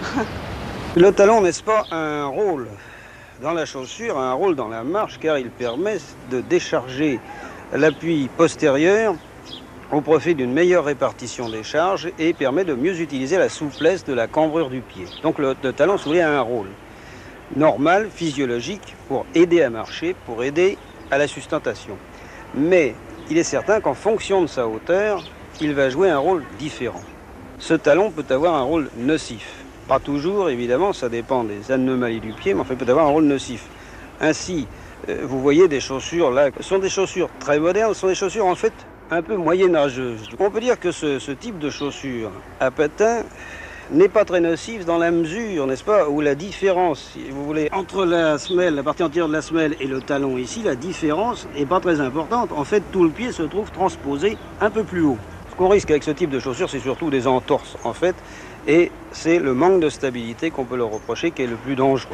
Le talon, n'est-ce pas, a un rôle dans la chaussure, a un rôle dans la marche, car il permet de décharger l'appui postérieur au profit d'une meilleure répartition des charges et permet de mieux utiliser la souplesse de la cambrure du pied. Donc le talon, si vous voulez, a un rôle normal, physiologique, pour aider à marcher, pour aider à la sustentation. Mais il est certain qu'en fonction de sa hauteur, il va jouer un rôle différent. Ce talon peut avoir un rôle nocif. Pas toujours, évidemment, ça dépend des anomalies du pied, mais enfin, il peut avoir un rôle nocif. Ainsi, vous voyez des chaussures là, ce sont des chaussures très modernes, ce sont des chaussures en fait un peu moyenâgeuses. On peut dire que ce type de chaussure à patins n'est pas très nocif dans la mesure, n'est-ce pas, où la différence, si vous voulez, entre la semelle, la partie entière de la semelle et le talon ici, la différence n'est pas très importante. En fait, tout le pied se trouve transposé un peu plus haut. Ce qu'on risque avec ce type de chaussure, c'est surtout des entorses, en fait, et c'est le manque de stabilité qu'on peut leur reprocher qui est le plus dangereux.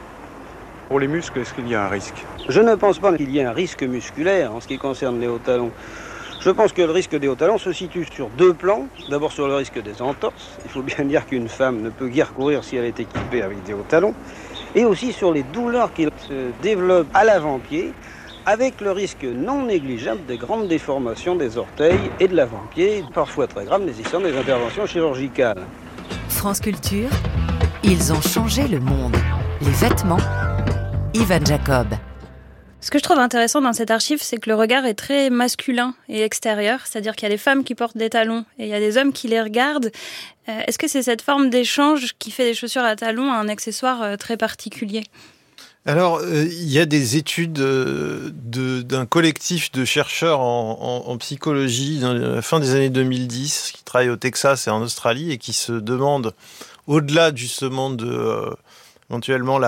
Pour les muscles, est-ce qu'il y a un risque? Je ne pense pas qu'il y ait un risque musculaire en ce qui concerne les hauts talons. Je pense que le risque des hauts talons se situe sur deux plans. D'abord sur le risque des entorses. Il faut bien dire qu'une femme ne peut guère courir si elle est équipée avec des hauts talons. Et aussi sur les douleurs qui se développent à l'avant-pied, avec le risque non négligeable des grandes déformations des orteils et de l'avant-pied, parfois très graves, nécessitant des interventions chirurgicales. France Culture, ils ont changé le monde. Les vêtements, Ivan Jacob. Ce que je trouve intéressant dans cette archive, c'est que le regard est très masculin et extérieur, c'est-à-dire qu'il y a des femmes qui portent des talons et il y a des hommes qui les regardent. Est-ce que c'est cette forme d'échange qui fait des chaussures à talons un accessoire très particulier ? Alors, il y a des études d'un collectif de chercheurs en psychologie dans la fin des années 2010 qui travaillent au Texas et en Australie et qui se demandent, au-delà justement de éventuellement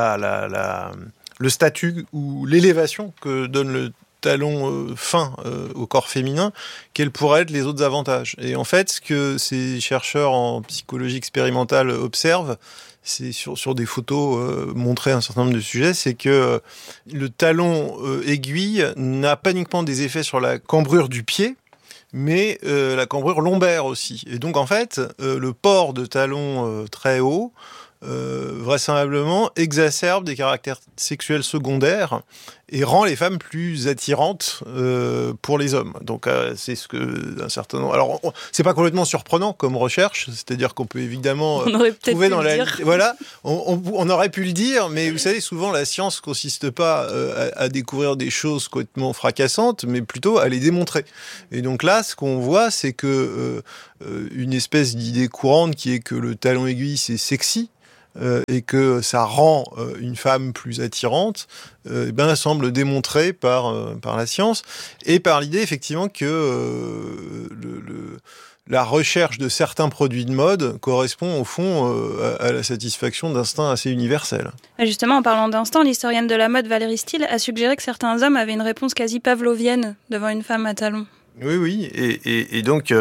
le statut ou l'élévation que donne le talon fin au corps féminin, quels pourraient être les autres avantages. Et en fait, ce que ces chercheurs en psychologie expérimentale observent, c'est sur des photos montrer un certain nombre de sujets, c'est que le talon aiguille n'a pas uniquement des effets sur la cambrure du pied, mais la cambrure lombaire aussi. Et donc en fait, le port de talons très hauts vraisemblablement exacerbe des caractères sexuels secondaires et rend les femmes plus attirantes pour les hommes. Donc c'est ce que un certain nombre. Alors c'est pas complètement surprenant comme recherche, c'est-à-dire qu'on peut évidemment trouver dans la voilà, on aurait pu le dire, mais vous savez souvent la science consiste pas à découvrir des choses complètement fracassantes, mais plutôt à les démontrer. Et donc là, ce qu'on voit, c'est que une espèce d'idée courante qui est que le talon aiguille c'est sexy. Et que ça rend une femme plus attirante, semble démontré par la science et par l'idée effectivement que la recherche de certains produits de mode correspond au fond à la satisfaction d'instincts assez universels. Justement, en parlant d'instinct, l'historienne de la mode Valérie Steele a suggéré que certains hommes avaient une réponse quasi pavlovienne devant une femme à talons. Oui, et donc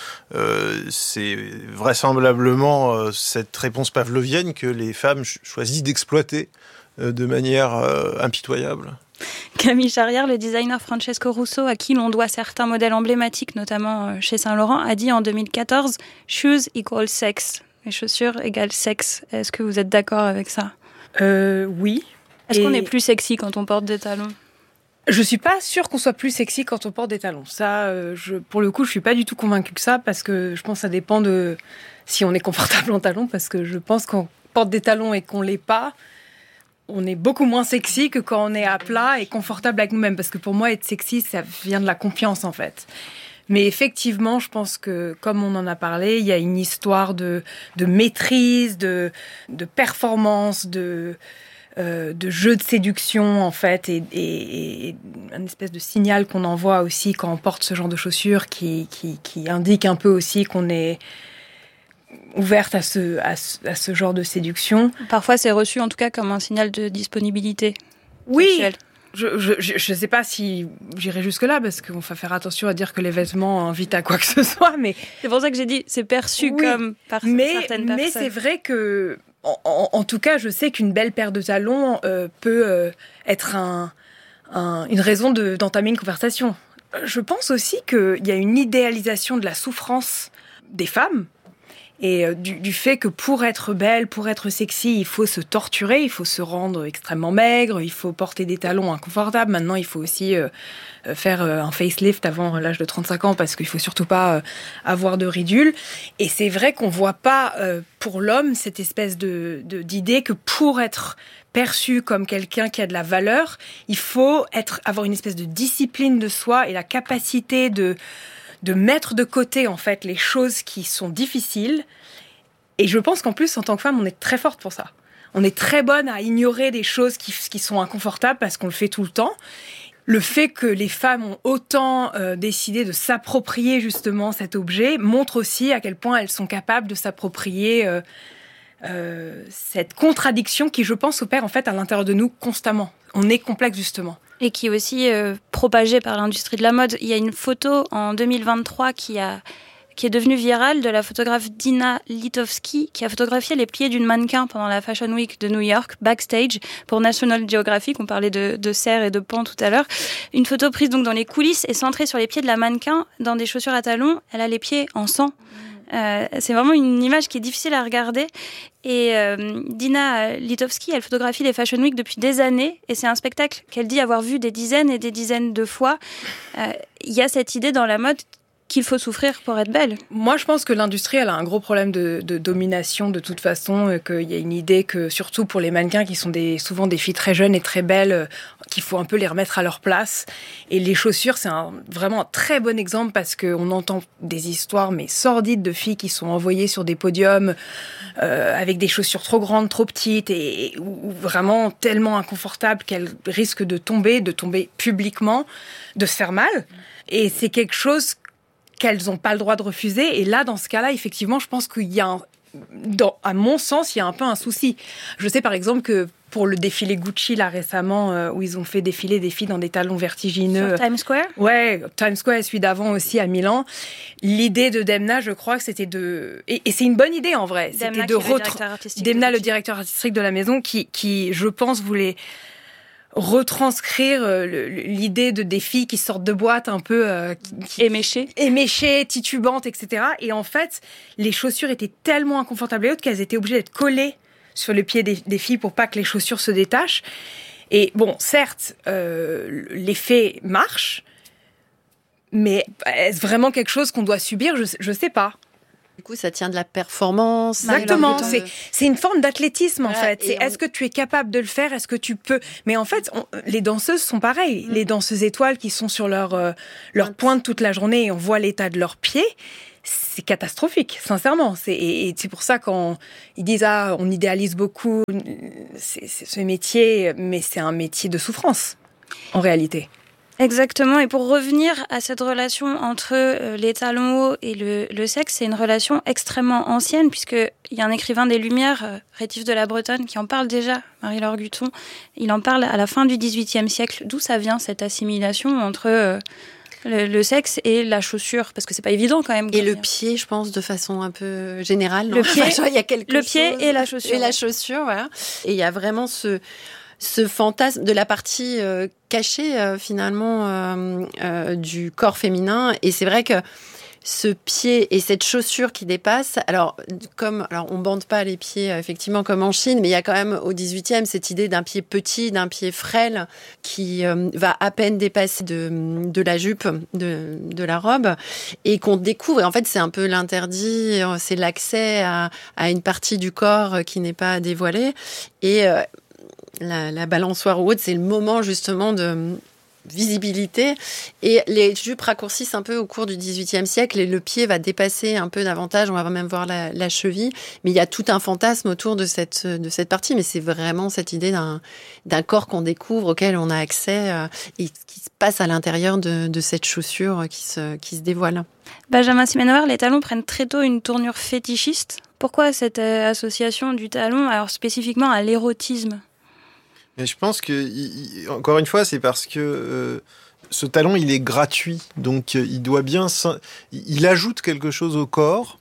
c'est vraisemblablement cette réponse pavlovienne que les femmes choisissent d'exploiter de manière impitoyable. Camille Charrière, le designer Francesco Russo, à qui l'on doit certains modèles emblématiques, notamment chez Saint-Laurent, a dit en 2014 « Shoes equal sex ». Les chaussures égale sexe. Est-ce que vous êtes d'accord avec ça ? Oui. Est-ce qu'on est plus sexy quand on porte des talons ? Je suis pas sûre qu'on soit plus sexy quand on porte des talons. Ça, pour le coup, je suis pas du tout convaincue que ça, parce que je pense que ça dépend de si on est confortable en talons, parce que je pense qu'on porte des talons et qu'on l'est pas, on est beaucoup moins sexy que quand on est à plat et confortable avec nous-mêmes. Parce que pour moi, être sexy, ça vient de la confiance, en fait. Mais effectivement, je pense que, comme on en a parlé, il y a une histoire de maîtrise, de performance, de jeu de séduction, en fait, et un espèce de signal qu'on envoie aussi quand on porte ce genre de chaussures qui indique un peu aussi qu'on est ouverte à ce genre de séduction. Parfois, c'est reçu en tout cas comme un signal de disponibilité. Oui. Sexuelle. Je sais pas si j'irai jusque-là, parce qu'on va faire attention à dire que les vêtements invitent à quoi que ce soit, mais... C'est pour ça que j'ai dit, c'est perçu comme par certaines personnes. Mais c'est vrai que, en tout cas, je sais qu'une belle paire de talons peut être une raison d'entamer une conversation. Je pense aussi qu'il y a une idéalisation de la souffrance des femmes, et du fait que pour être belle, pour être sexy, il faut se torturer, il faut se rendre extrêmement maigre, il faut porter des talons inconfortables. Maintenant, il faut aussi faire un facelift avant l'âge de 35 ans, parce qu'il faut surtout pas avoir de ridules. Et c'est vrai qu'on voit pas pour l'homme cette espèce d'idée que pour être perçu comme quelqu'un qui a de la valeur, il faut avoir une espèce de discipline de soi et la capacité de mettre de côté, en fait, les choses qui sont difficiles. Et je pense qu'en plus, en tant que femme, on est très forte pour ça. On est très bonne à ignorer des choses qui sont inconfortables, parce qu'on le fait tout le temps. Le fait que les femmes ont autant décidé de s'approprier justement cet objet montre aussi à quel point elles sont capables de s'approprier cette contradiction qui, je pense, opère en fait à l'intérieur de nous constamment. On est complexe, justement. Et qui est aussi propagée par l'industrie de la mode. Il y a une photo en 2023 qui est devenue virale, de la photographe Dina Litovski, qui a photographié les pieds d'une mannequin pendant la Fashion Week de New York, backstage, pour National Geographic. On parlait de serre et de pans tout à l'heure. Une photo prise donc dans les coulisses et centrée sur les pieds de la mannequin, dans des chaussures à talons. Elle a les pieds en sang. C'est vraiment une image qui est difficile à regarder. Et Dina Litovski, elle photographie les Fashion Week depuis des années, et c'est un spectacle qu'elle dit avoir vu des dizaines et des dizaines de fois. Il y a cette idée dans la mode qu'il faut souffrir pour être belle. Moi, je pense que l'industrie, elle a un gros problème de domination de toute façon, qu'il y a une idée que, surtout pour les mannequins qui sont souvent des filles très jeunes et très belles, qu'il faut un peu les remettre à leur place. Et les chaussures, c'est vraiment un très bon exemple, parce qu'on entend des histoires mais sordides de filles qui sont envoyées sur des podiums avec des chaussures trop grandes, trop petites, ou vraiment tellement inconfortables qu'elles risquent de tomber publiquement, de se faire mal. Et c'est quelque chose qu'elles n'ont pas le droit de refuser. Et là, dans ce cas-là, effectivement, je pense qu'il y a à mon sens, il y a un peu un souci. Je sais par exemple que pour le défilé Gucci, là, récemment, où ils ont fait défiler des filles dans des talons vertigineux. Sur Times Square ? Ouais, Times Square et celui d'avant aussi à Milan. L'idée de Demna, je crois que c'était et c'est une bonne idée en vrai. Demna, Demna, le directeur artistique de la maison, qui je pense, voulait retranscrire l'idée des filles qui sortent de boîte un peu éméchées, titubantes, etc. Et en fait, les chaussures étaient tellement inconfortables et hautes qu'elles étaient obligées d'être collées sur le pied des filles pour pas que les chaussures se détachent. Et bon, certes, l'effet marche, mais est-ce vraiment quelque chose qu'on doit subir ? Je sais pas. Du coup, ça tient de la performance. Exactement, c'est une forme d'athlétisme en fait. Est-ce que tu es capable de le faire ? Est-ce que tu peux ? Mais en fait, les danseuses sont pareilles. Les danseuses étoiles qui sont sur leur pointe toute la journée et on voit l'état de leurs pieds, c'est catastrophique, sincèrement. Et c'est pour ça quand ils disent on idéalise beaucoup ce métier, mais c'est un métier de souffrance en réalité. Exactement. Et pour revenir à cette relation entre les talons hauts et le sexe, c'est une relation extrêmement ancienne, puisqu'il y a un écrivain des Lumières, Rétif de la Bretonne, qui en parle déjà, Marie-Laure Guthon. Il en parle à la fin du XVIIIe siècle. D'où ça vient, cette assimilation entre le sexe et la chaussure, parce que c'est pas évident quand même. Et le pied, je pense, de façon un peu générale. Le pied, il y a quelque chose. Pied et la chaussure. Et la chaussure, voilà. Et il y a vraiment ce fantasme de la partie cachée finalement du corps féminin. Et c'est vrai que ce pied et cette chaussure qui dépasse. Alors on bande pas les pieds effectivement comme en Chine, mais il y a quand même au 18e cette idée d'un pied petit, d'un pied frêle qui va à peine dépasser de la jupe de la robe et qu'on découvre. Et en fait, c'est un peu l'interdit, c'est l'accès à une partie du corps qui n'est pas dévoilée. Et la balançoire ou autre, c'est le moment justement de visibilité, et les jupes raccourcissent un peu au cours du XVIIIe siècle et le pied va dépasser un peu davantage, on va même voir la cheville, mais il y a tout un fantasme autour de cette partie, mais c'est vraiment cette idée d'un corps qu'on découvre, auquel on a accès et qui se passe à l'intérieur de cette chaussure qui se dévoile. Benjamin Simenauer, les talons prennent très tôt une tournure fétichiste. Pourquoi cette association du talon, alors spécifiquement à l'érotisme ? Mais je pense que, encore une fois, c'est parce que ce talon, il est gratuit. Donc, il doit bien... Il ajoute quelque chose au corps,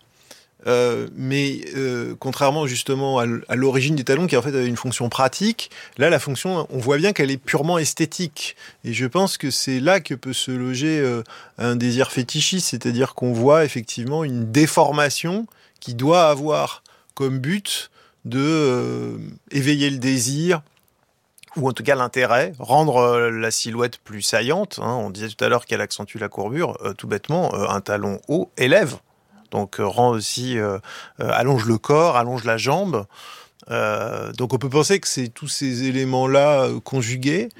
mais contrairement justement à l'origine du talon, qui en fait avait une fonction pratique, là, la fonction, on voit bien qu'elle est purement esthétique. Et je pense que c'est là que peut se loger un désir fétichiste, c'est-à-dire qu'on voit effectivement une déformation qui doit avoir comme but de éveiller le désir, ou en tout cas l'intérêt, rendre la silhouette plus saillante. On disait tout à l'heure qu'elle accentue la courbure. Tout bêtement, un talon haut élève. Donc rend aussi, allonge le corps, allonge la jambe. Donc on peut penser que c'est tous ces éléments-là conjugués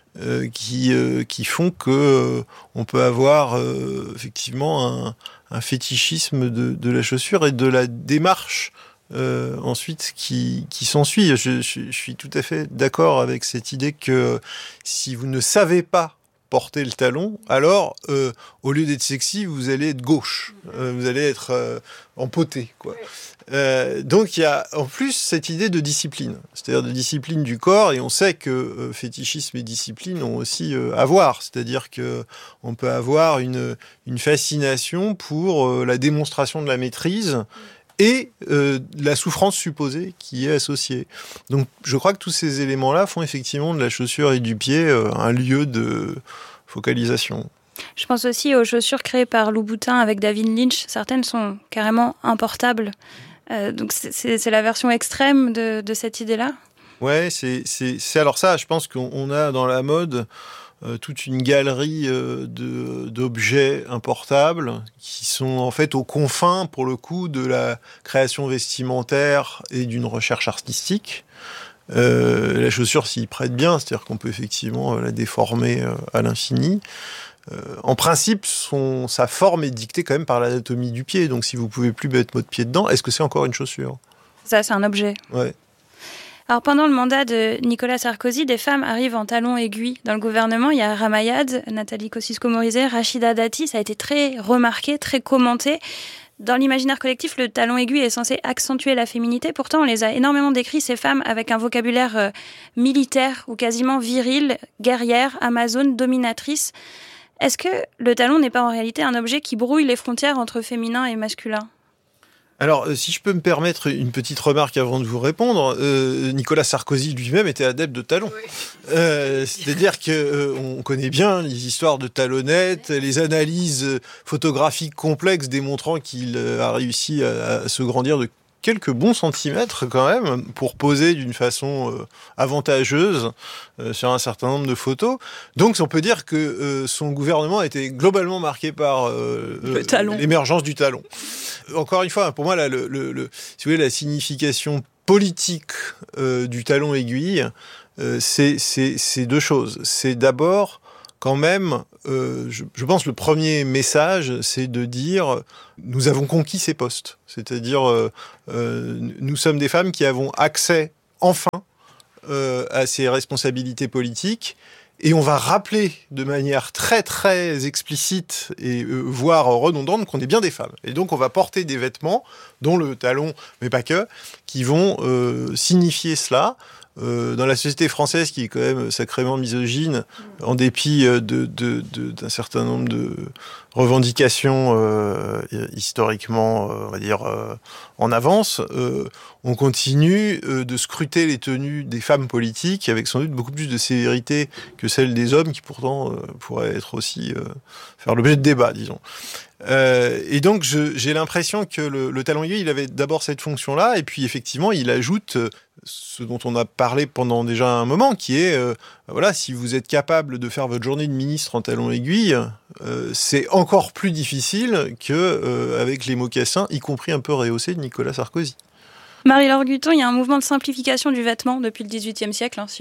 qui font que on peut avoir effectivement un fétichisme de la chaussure et de la démarche ensuite qui s'ensuit. Je suis tout à fait d'accord avec cette idée que si vous ne savez pas porter le talon, alors au lieu d'être sexy, vous allez être gauche, vous allez être empoté, quoi. Donc il y a en plus cette idée de discipline, c'est-à-dire de discipline du corps, et on sait que fétichisme et discipline ont aussi à voir, c'est-à-dire que on peut avoir une fascination pour la démonstration de la maîtrise et la souffrance supposée qui est associée. Donc je crois que tous ces éléments-là font effectivement de la chaussure et du pied un lieu de focalisation. Je pense aussi aux chaussures créées par Louboutin avec David Lynch. Certaines sont carrément importables. Donc c'est la version extrême de cette idée-là. Ouais, c'est alors ça, je pense qu'on a dans la mode toute une galerie d'objets importables qui sont en fait aux confins, pour le coup, de la création vestimentaire et d'une recherche artistique. La chaussure s'y prête bien, c'est-à-dire qu'on peut effectivement la déformer à l'infini. En principe, sa forme est dictée quand même par l'anatomie du pied. Donc si vous pouvez plus mettre votre pied dedans, est-ce que c'est encore une chaussure ? Ça, c'est un objet. Ouais. Alors, pendant le mandat de Nicolas Sarkozy, des femmes arrivent en talons aiguilles dans le gouvernement. Il y a Ramayad, Nathalie Kosciusko-Morizet, Rachida Dati. Ça a été très remarqué, très commenté. Dans l'imaginaire collectif, le talon aiguille est censé accentuer la féminité. Pourtant, on les a énormément décrits, ces femmes, avec un vocabulaire militaire ou quasiment viril, guerrière, amazone, dominatrice. Est-ce que le talon n'est pas en réalité un objet qui brouille les frontières entre féminin et masculin ? Alors, si je peux me permettre une petite remarque avant de vous répondre, Nicolas Sarkozy lui-même était adepte de talons. Oui. C'est-à-dire qu'on connaît bien les histoires de talonnettes, les analyses photographiques complexes démontrant qu'il a réussi à se grandir de quelques bons centimètres quand même pour poser d'une façon avantageuse sur un certain nombre de photos. Donc on peut dire que son gouvernement a été globalement marqué par l'émergence du talon. Encore une fois, pour moi, là, si vous voulez, la signification politique du talon aiguille, c'est deux choses. C'est d'abord quand même, je pense, le premier message, c'est de dire nous avons conquis ces postes. C'est-à-dire, nous sommes des femmes qui avons accès, enfin, à ces responsabilités politiques. Et on va rappeler de manière très très explicite et voire redondante qu'on est bien des femmes. Et donc on va porter des vêtements, dont le talon, mais pas que, qui vont signifier cela. Dans la société française, qui est quand même sacrément misogyne, en dépit d'un certain nombre de revendications historiquement, on va dire, en avance, on continue de scruter les tenues des femmes politiques avec sans doute beaucoup plus de sévérité que celles des hommes, qui pourtant pourraient être aussi faire l'objet de débats, disons. Et donc, j'ai l'impression que le talon aiguille, il avait d'abord cette fonction-là, et puis effectivement, il ajoute ce dont on a parlé pendant déjà un moment, qui est, voilà, si vous êtes capable de faire votre journée de ministre en talon aiguille, c'est encore plus difficile qu'avec les mocassins, y compris un peu rehaussés de Nicolas Sarkozy. Marie-Laure Guton, il y a un mouvement de simplification du vêtement depuis le XVIIIe siècle, si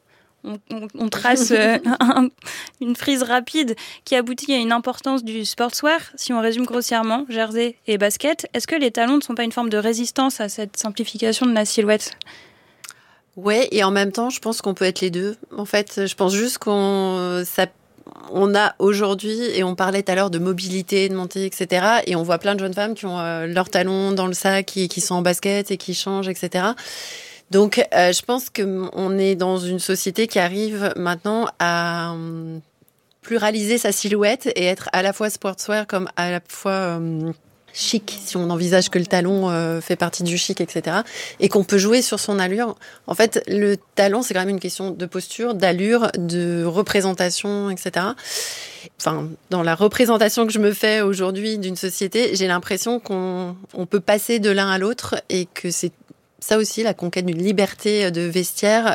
on trace une frise rapide qui aboutit à une importance du sportswear. Si on résume grossièrement, jersey et basket, est-ce que les talons ne sont pas une forme de résistance à cette simplification de la silhouette ? Ouais, et en même temps, je pense qu'on peut être les deux. En fait, je pense juste qu'on a aujourd'hui, et on parlait tout à l'heure de mobilité, de montée, etc. Et on voit plein de jeunes femmes qui ont leurs talons dans le sac, qui sont en basket et qui changent, etc. Donc, je pense qu'on est dans une société qui arrive maintenant à pluraliser sa silhouette et être à la fois sportswear comme à la fois chic, si on envisage que le talon fait partie du chic, etc. Et qu'on peut jouer sur son allure. En fait, le talon, c'est quand même une question de posture, d'allure, de représentation, etc. Enfin, dans la représentation que je me fais aujourd'hui d'une société, j'ai l'impression qu'on peut passer de l'un à l'autre et que c'est ça aussi, la conquête d'une liberté de vestiaire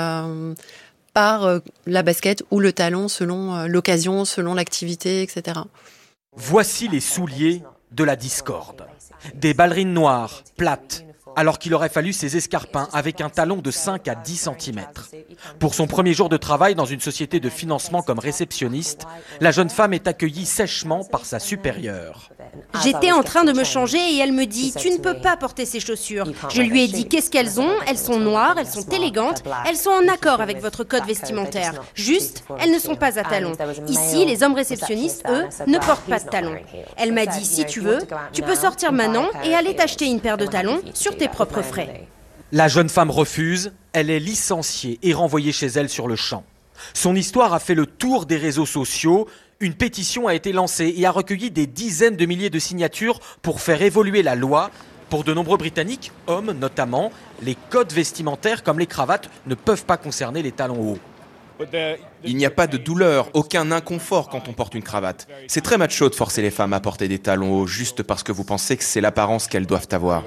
par la basket ou le talon selon l'occasion, selon l'activité, etc. Voici les souliers de la discorde. Des ballerines noires, plates, alors qu'il aurait fallu ses escarpins avec un talon de 5 à 10 cm. Pour son premier jour de travail dans une société de financement comme réceptionniste, la jeune femme est accueillie sèchement par sa supérieure. J'étais en train de me changer et elle me dit « Tu ne peux pas porter ces chaussures ». Je lui ai dit « Qu'est-ce qu'elles ont ? Elles sont noires, elles sont élégantes, elles sont en accord avec votre code vestimentaire. Juste, elles ne sont pas à talons. Ici, les hommes réceptionnistes, eux, ne portent pas de talons. » Elle m'a dit « Si tu veux, tu peux sortir maintenant et aller t'acheter une paire de talons sur tes propres frais. » La jeune femme refuse, elle est licenciée et renvoyée chez elle sur le champ. Son histoire a fait le tour des réseaux sociaux. Une pétition a été lancée et a recueilli des dizaines de milliers de signatures pour faire évoluer la loi. Pour de nombreux Britanniques, hommes notamment, les codes vestimentaires comme les cravates ne peuvent pas concerner les talons hauts. Il n'y a pas de douleur, aucun inconfort quand on porte une cravate. C'est très macho de forcer les femmes à porter des talons hauts juste parce que vous pensez que c'est l'apparence qu'elles doivent avoir.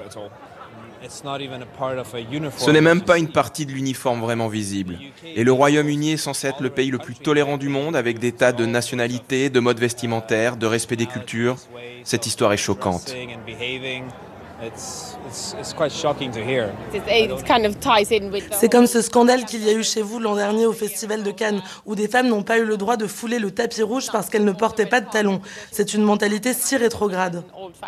Ce n'est même pas une partie de l'uniforme vraiment visible. Et le Royaume-Uni est censé être le pays le plus tolérant du monde, avec des tas de nationalités, de modes vestimentaires, de respect des cultures. Cette histoire est choquante. C'est comme ce scandale qu'il y a eu chez vous l'an dernier au Festival de Cannes, où des femmes n'ont pas eu le droit de fouler le tapis rouge parce qu'elles ne portaient pas de talons. C'est une mentalité si rétrograde.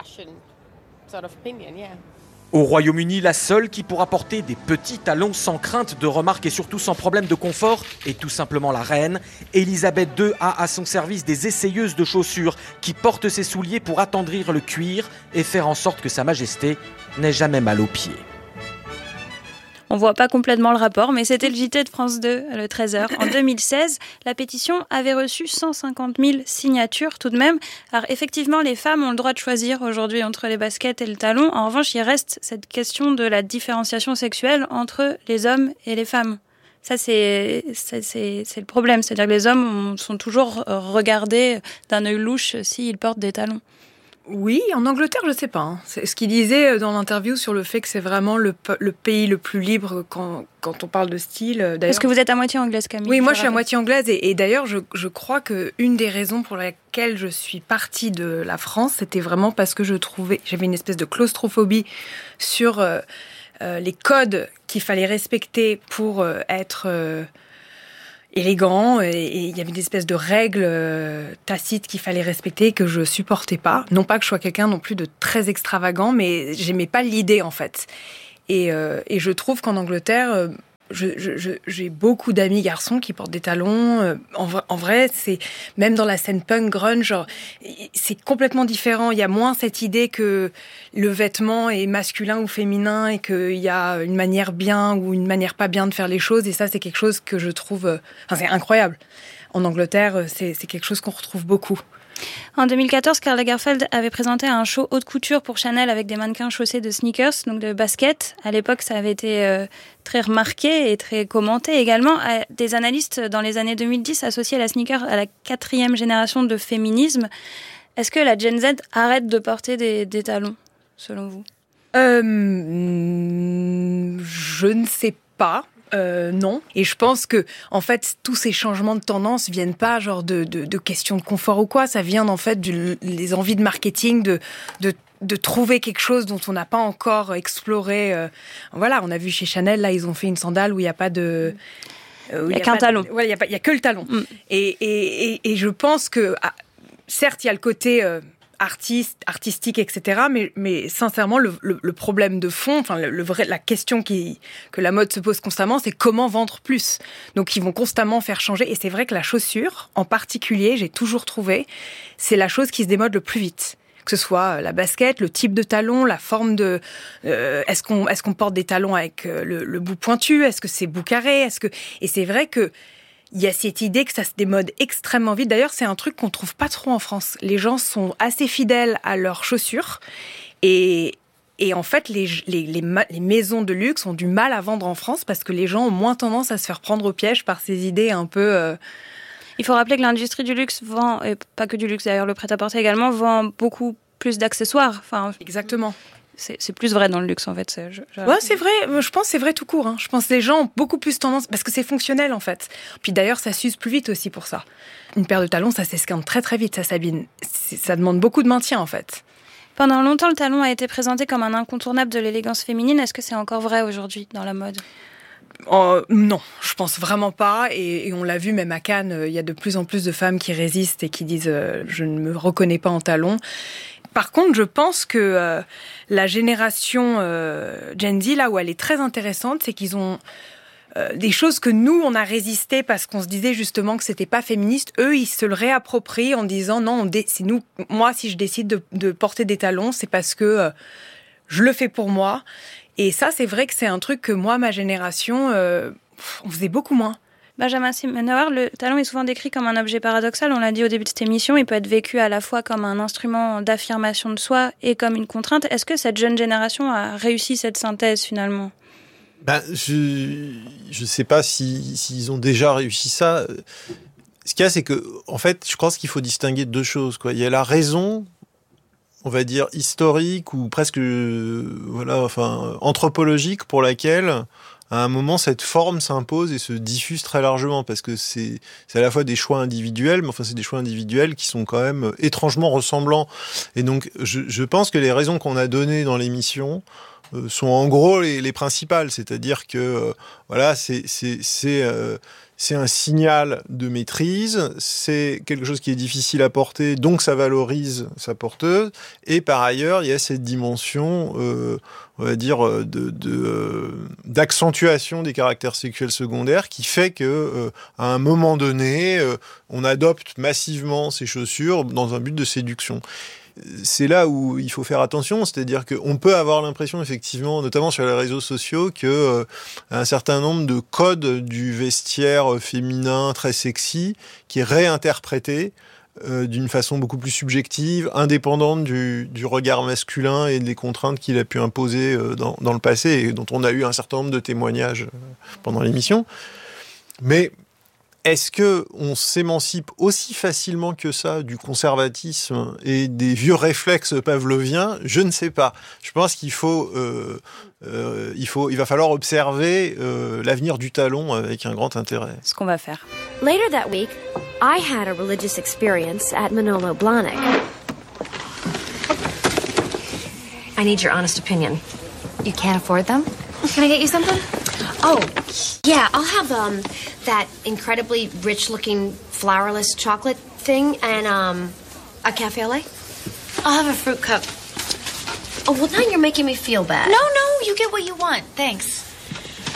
Au Royaume-Uni, la seule qui pourra porter des petits talons sans crainte de remarques et surtout sans problème de confort est tout simplement la reine. Élisabeth II a à son service des essayeuses de chaussures qui portent ses souliers pour attendrir le cuir et faire en sorte que Sa Majesté n'ait jamais mal aux pieds. On voit pas complètement le rapport, mais c'était le JT de France 2, le 13h. En 2016, la pétition avait reçu 150 000 signatures tout de même. Alors effectivement, les femmes ont le droit de choisir aujourd'hui entre les baskets et le talon. En revanche, il reste cette question de la différenciation sexuelle entre les hommes et les femmes. Ça, c'est le problème. C'est-à-dire que les hommes sont toujours regardés d'un œil louche s'ils portent des talons. Oui, en Angleterre, je sais pas. C'est ce qu'il disait dans l'interview sur le fait que c'est vraiment le pays le plus libre quand on parle de style. D'ailleurs, est-ce que vous êtes à moitié anglaise, Camille ? Oui, moi je suis à moitié anglaise et d'ailleurs je crois qu'une des raisons pour laquelle je suis partie de la France, c'était vraiment parce que j'avais une espèce de claustrophobie sur les codes qu'il fallait respecter pour être élégant, et il y avait des espèces de règles tacites qu'il fallait respecter que je supportais pas. Non pas que je sois quelqu'un non plus de très extravagant, mais j'aimais pas l'idée en fait. Et je trouve qu'en Angleterre, j'ai beaucoup d'amis garçons qui portent des talons. En vrai, c'est même dans la scène punk grunge, c'est complètement différent. Il y a moins cette idée que le vêtement est masculin ou féminin et qu'il y a une manière bien ou une manière pas bien de faire les choses. Et ça, c'est quelque chose que je trouve... c'est incroyable. En Angleterre, c'est quelque chose qu'on retrouve beaucoup. En 2014, Karl Lagerfeld avait présenté un show haute couture pour Chanel avec des mannequins chaussés de sneakers, donc de baskets. À l'époque, ça avait été très remarqué et très commenté également. Des analystes dans les années 2010 associaient la sneaker à la 4e génération de féminisme. Est-ce que la Gen Z arrête de porter des talons, selon vous ? Je ne sais pas. Non. Et je pense que, en fait, tous ces changements de tendance viennent pas genre de questions de confort ou quoi. Ça vient, en fait, des envies de marketing, de trouver quelque chose dont on n'a pas encore exploré. Voilà, on a vu chez Chanel, là, ils ont fait une sandale où il n'y a pas de... Il n'y a qu'un talon. Il y a que le talon. Et je pense que, certes, il y a le côté... artistique, etc. Mais sincèrement, le problème de fond, enfin la question que la mode se pose constamment, c'est comment vendre plus. Donc ils vont constamment faire changer. Et c'est vrai que la chaussure, en particulier, j'ai toujours trouvé, c'est la chose qui se démode le plus vite. Que ce soit la basket, le type de talon, la forme de... est-ce qu'on porte des talons avec le bout pointu ? Est-ce que c'est bout carré ? Et c'est vrai que il y a cette idée que ça se démode extrêmement vite. D'ailleurs, c'est un truc qu'on trouve pas trop en France. Les gens sont assez fidèles à leurs chaussures. Et en fait, les maisons de luxe ont du mal à vendre en France parce que les gens ont moins tendance à se faire prendre au piège par ces idées un peu... Il faut rappeler que l'industrie du luxe vend, et pas que du luxe d'ailleurs, le prêt-à-porter également, vend beaucoup plus d'accessoires. Enfin, exactement. C'est plus vrai dans le luxe, en fait. Ouais, c'est vrai. Je pense que c'est vrai tout court. Hein. Je pense que les gens ont beaucoup plus tendance... Parce que c'est fonctionnel, en fait. Puis d'ailleurs, ça s'use plus vite aussi pour ça. Une paire de talons, ça s'esquinte très très vite, ça s'abîme. Ça demande beaucoup de maintien, en fait. Pendant longtemps, le talon a été présenté comme un incontournable de l'élégance féminine. Est-ce que c'est encore vrai aujourd'hui dans la mode ? Non, je pense vraiment pas. Et on l'a vu même à Cannes, il y a de plus en plus de femmes qui résistent et qui disent « je ne me reconnais pas en talons ». Par contre, je pense que la génération Gen Z, là où elle est très intéressante, c'est qu'ils ont des choses que nous, on a résisté parce qu'on se disait justement que c'était pas féministe. Eux, ils se le réapproprient en disant non, c'est nous. Moi, si je décide de porter des talons, c'est parce que je le fais pour moi. Et ça, c'est vrai que c'est un truc que moi, ma génération, on faisait beaucoup moins. Benjamin Simenauer, le talon est souvent décrit comme un objet paradoxal. On l'a dit au début de cette émission, il peut être vécu à la fois comme un instrument d'affirmation de soi et comme une contrainte. Est-ce que cette jeune génération a réussi cette synthèse finalement ? Je sais pas s'ils ont déjà réussi ça. Ce qu'il y a, c'est que, en fait, je pense qu'il faut distinguer deux choses, quoi. Il y a la raison, on va dire, historique ou presque, anthropologique pour laquelle, à un moment, cette forme s'impose et se diffuse très largement parce que c'est à la fois des choix individuels, mais enfin, c'est des choix individuels qui sont quand même étrangement ressemblants. Et donc, je pense que les raisons qu'on a données dans l'émission sont en gros les principales. C'est-à-dire que, c'est un signal de maîtrise, c'est quelque chose qui est difficile à porter, donc ça valorise sa porteuse. Et par ailleurs, il y a cette dimension, on va dire, d'accentuation des caractères sexuels secondaires qui fait que, à un moment donné, on adopte massivement ces chaussures dans un but de séduction. C'est là où il faut faire attention, c'est-à-dire qu'on peut avoir l'impression, effectivement, notamment sur les réseaux sociaux, que un certain nombre de codes du vestiaire féminin très sexy qui est réinterprété d'une façon beaucoup plus subjective, indépendante du regard masculin et des contraintes qu'il a pu imposer dans le passé et dont on a eu un certain nombre de témoignages pendant l'émission. Mais est-ce qu'on s'émancipe aussi facilement que ça du conservatisme et des vieux réflexes pavloviens ? Je ne sais pas. Je pense qu'il il va falloir observer l'avenir du talon avec un grand intérêt. Ce qu'on va faire. Later that week, I had a religious experience at Manolo Blahnik. I need your honest opinion. You can't afford them? Can I get you something? Oh, yeah, I'll have that incredibly rich-looking flourless chocolate thing and a cafe au lait. I'll have a fruit cup. Oh, well, now you're making me feel bad. No, you get what you want. Thanks.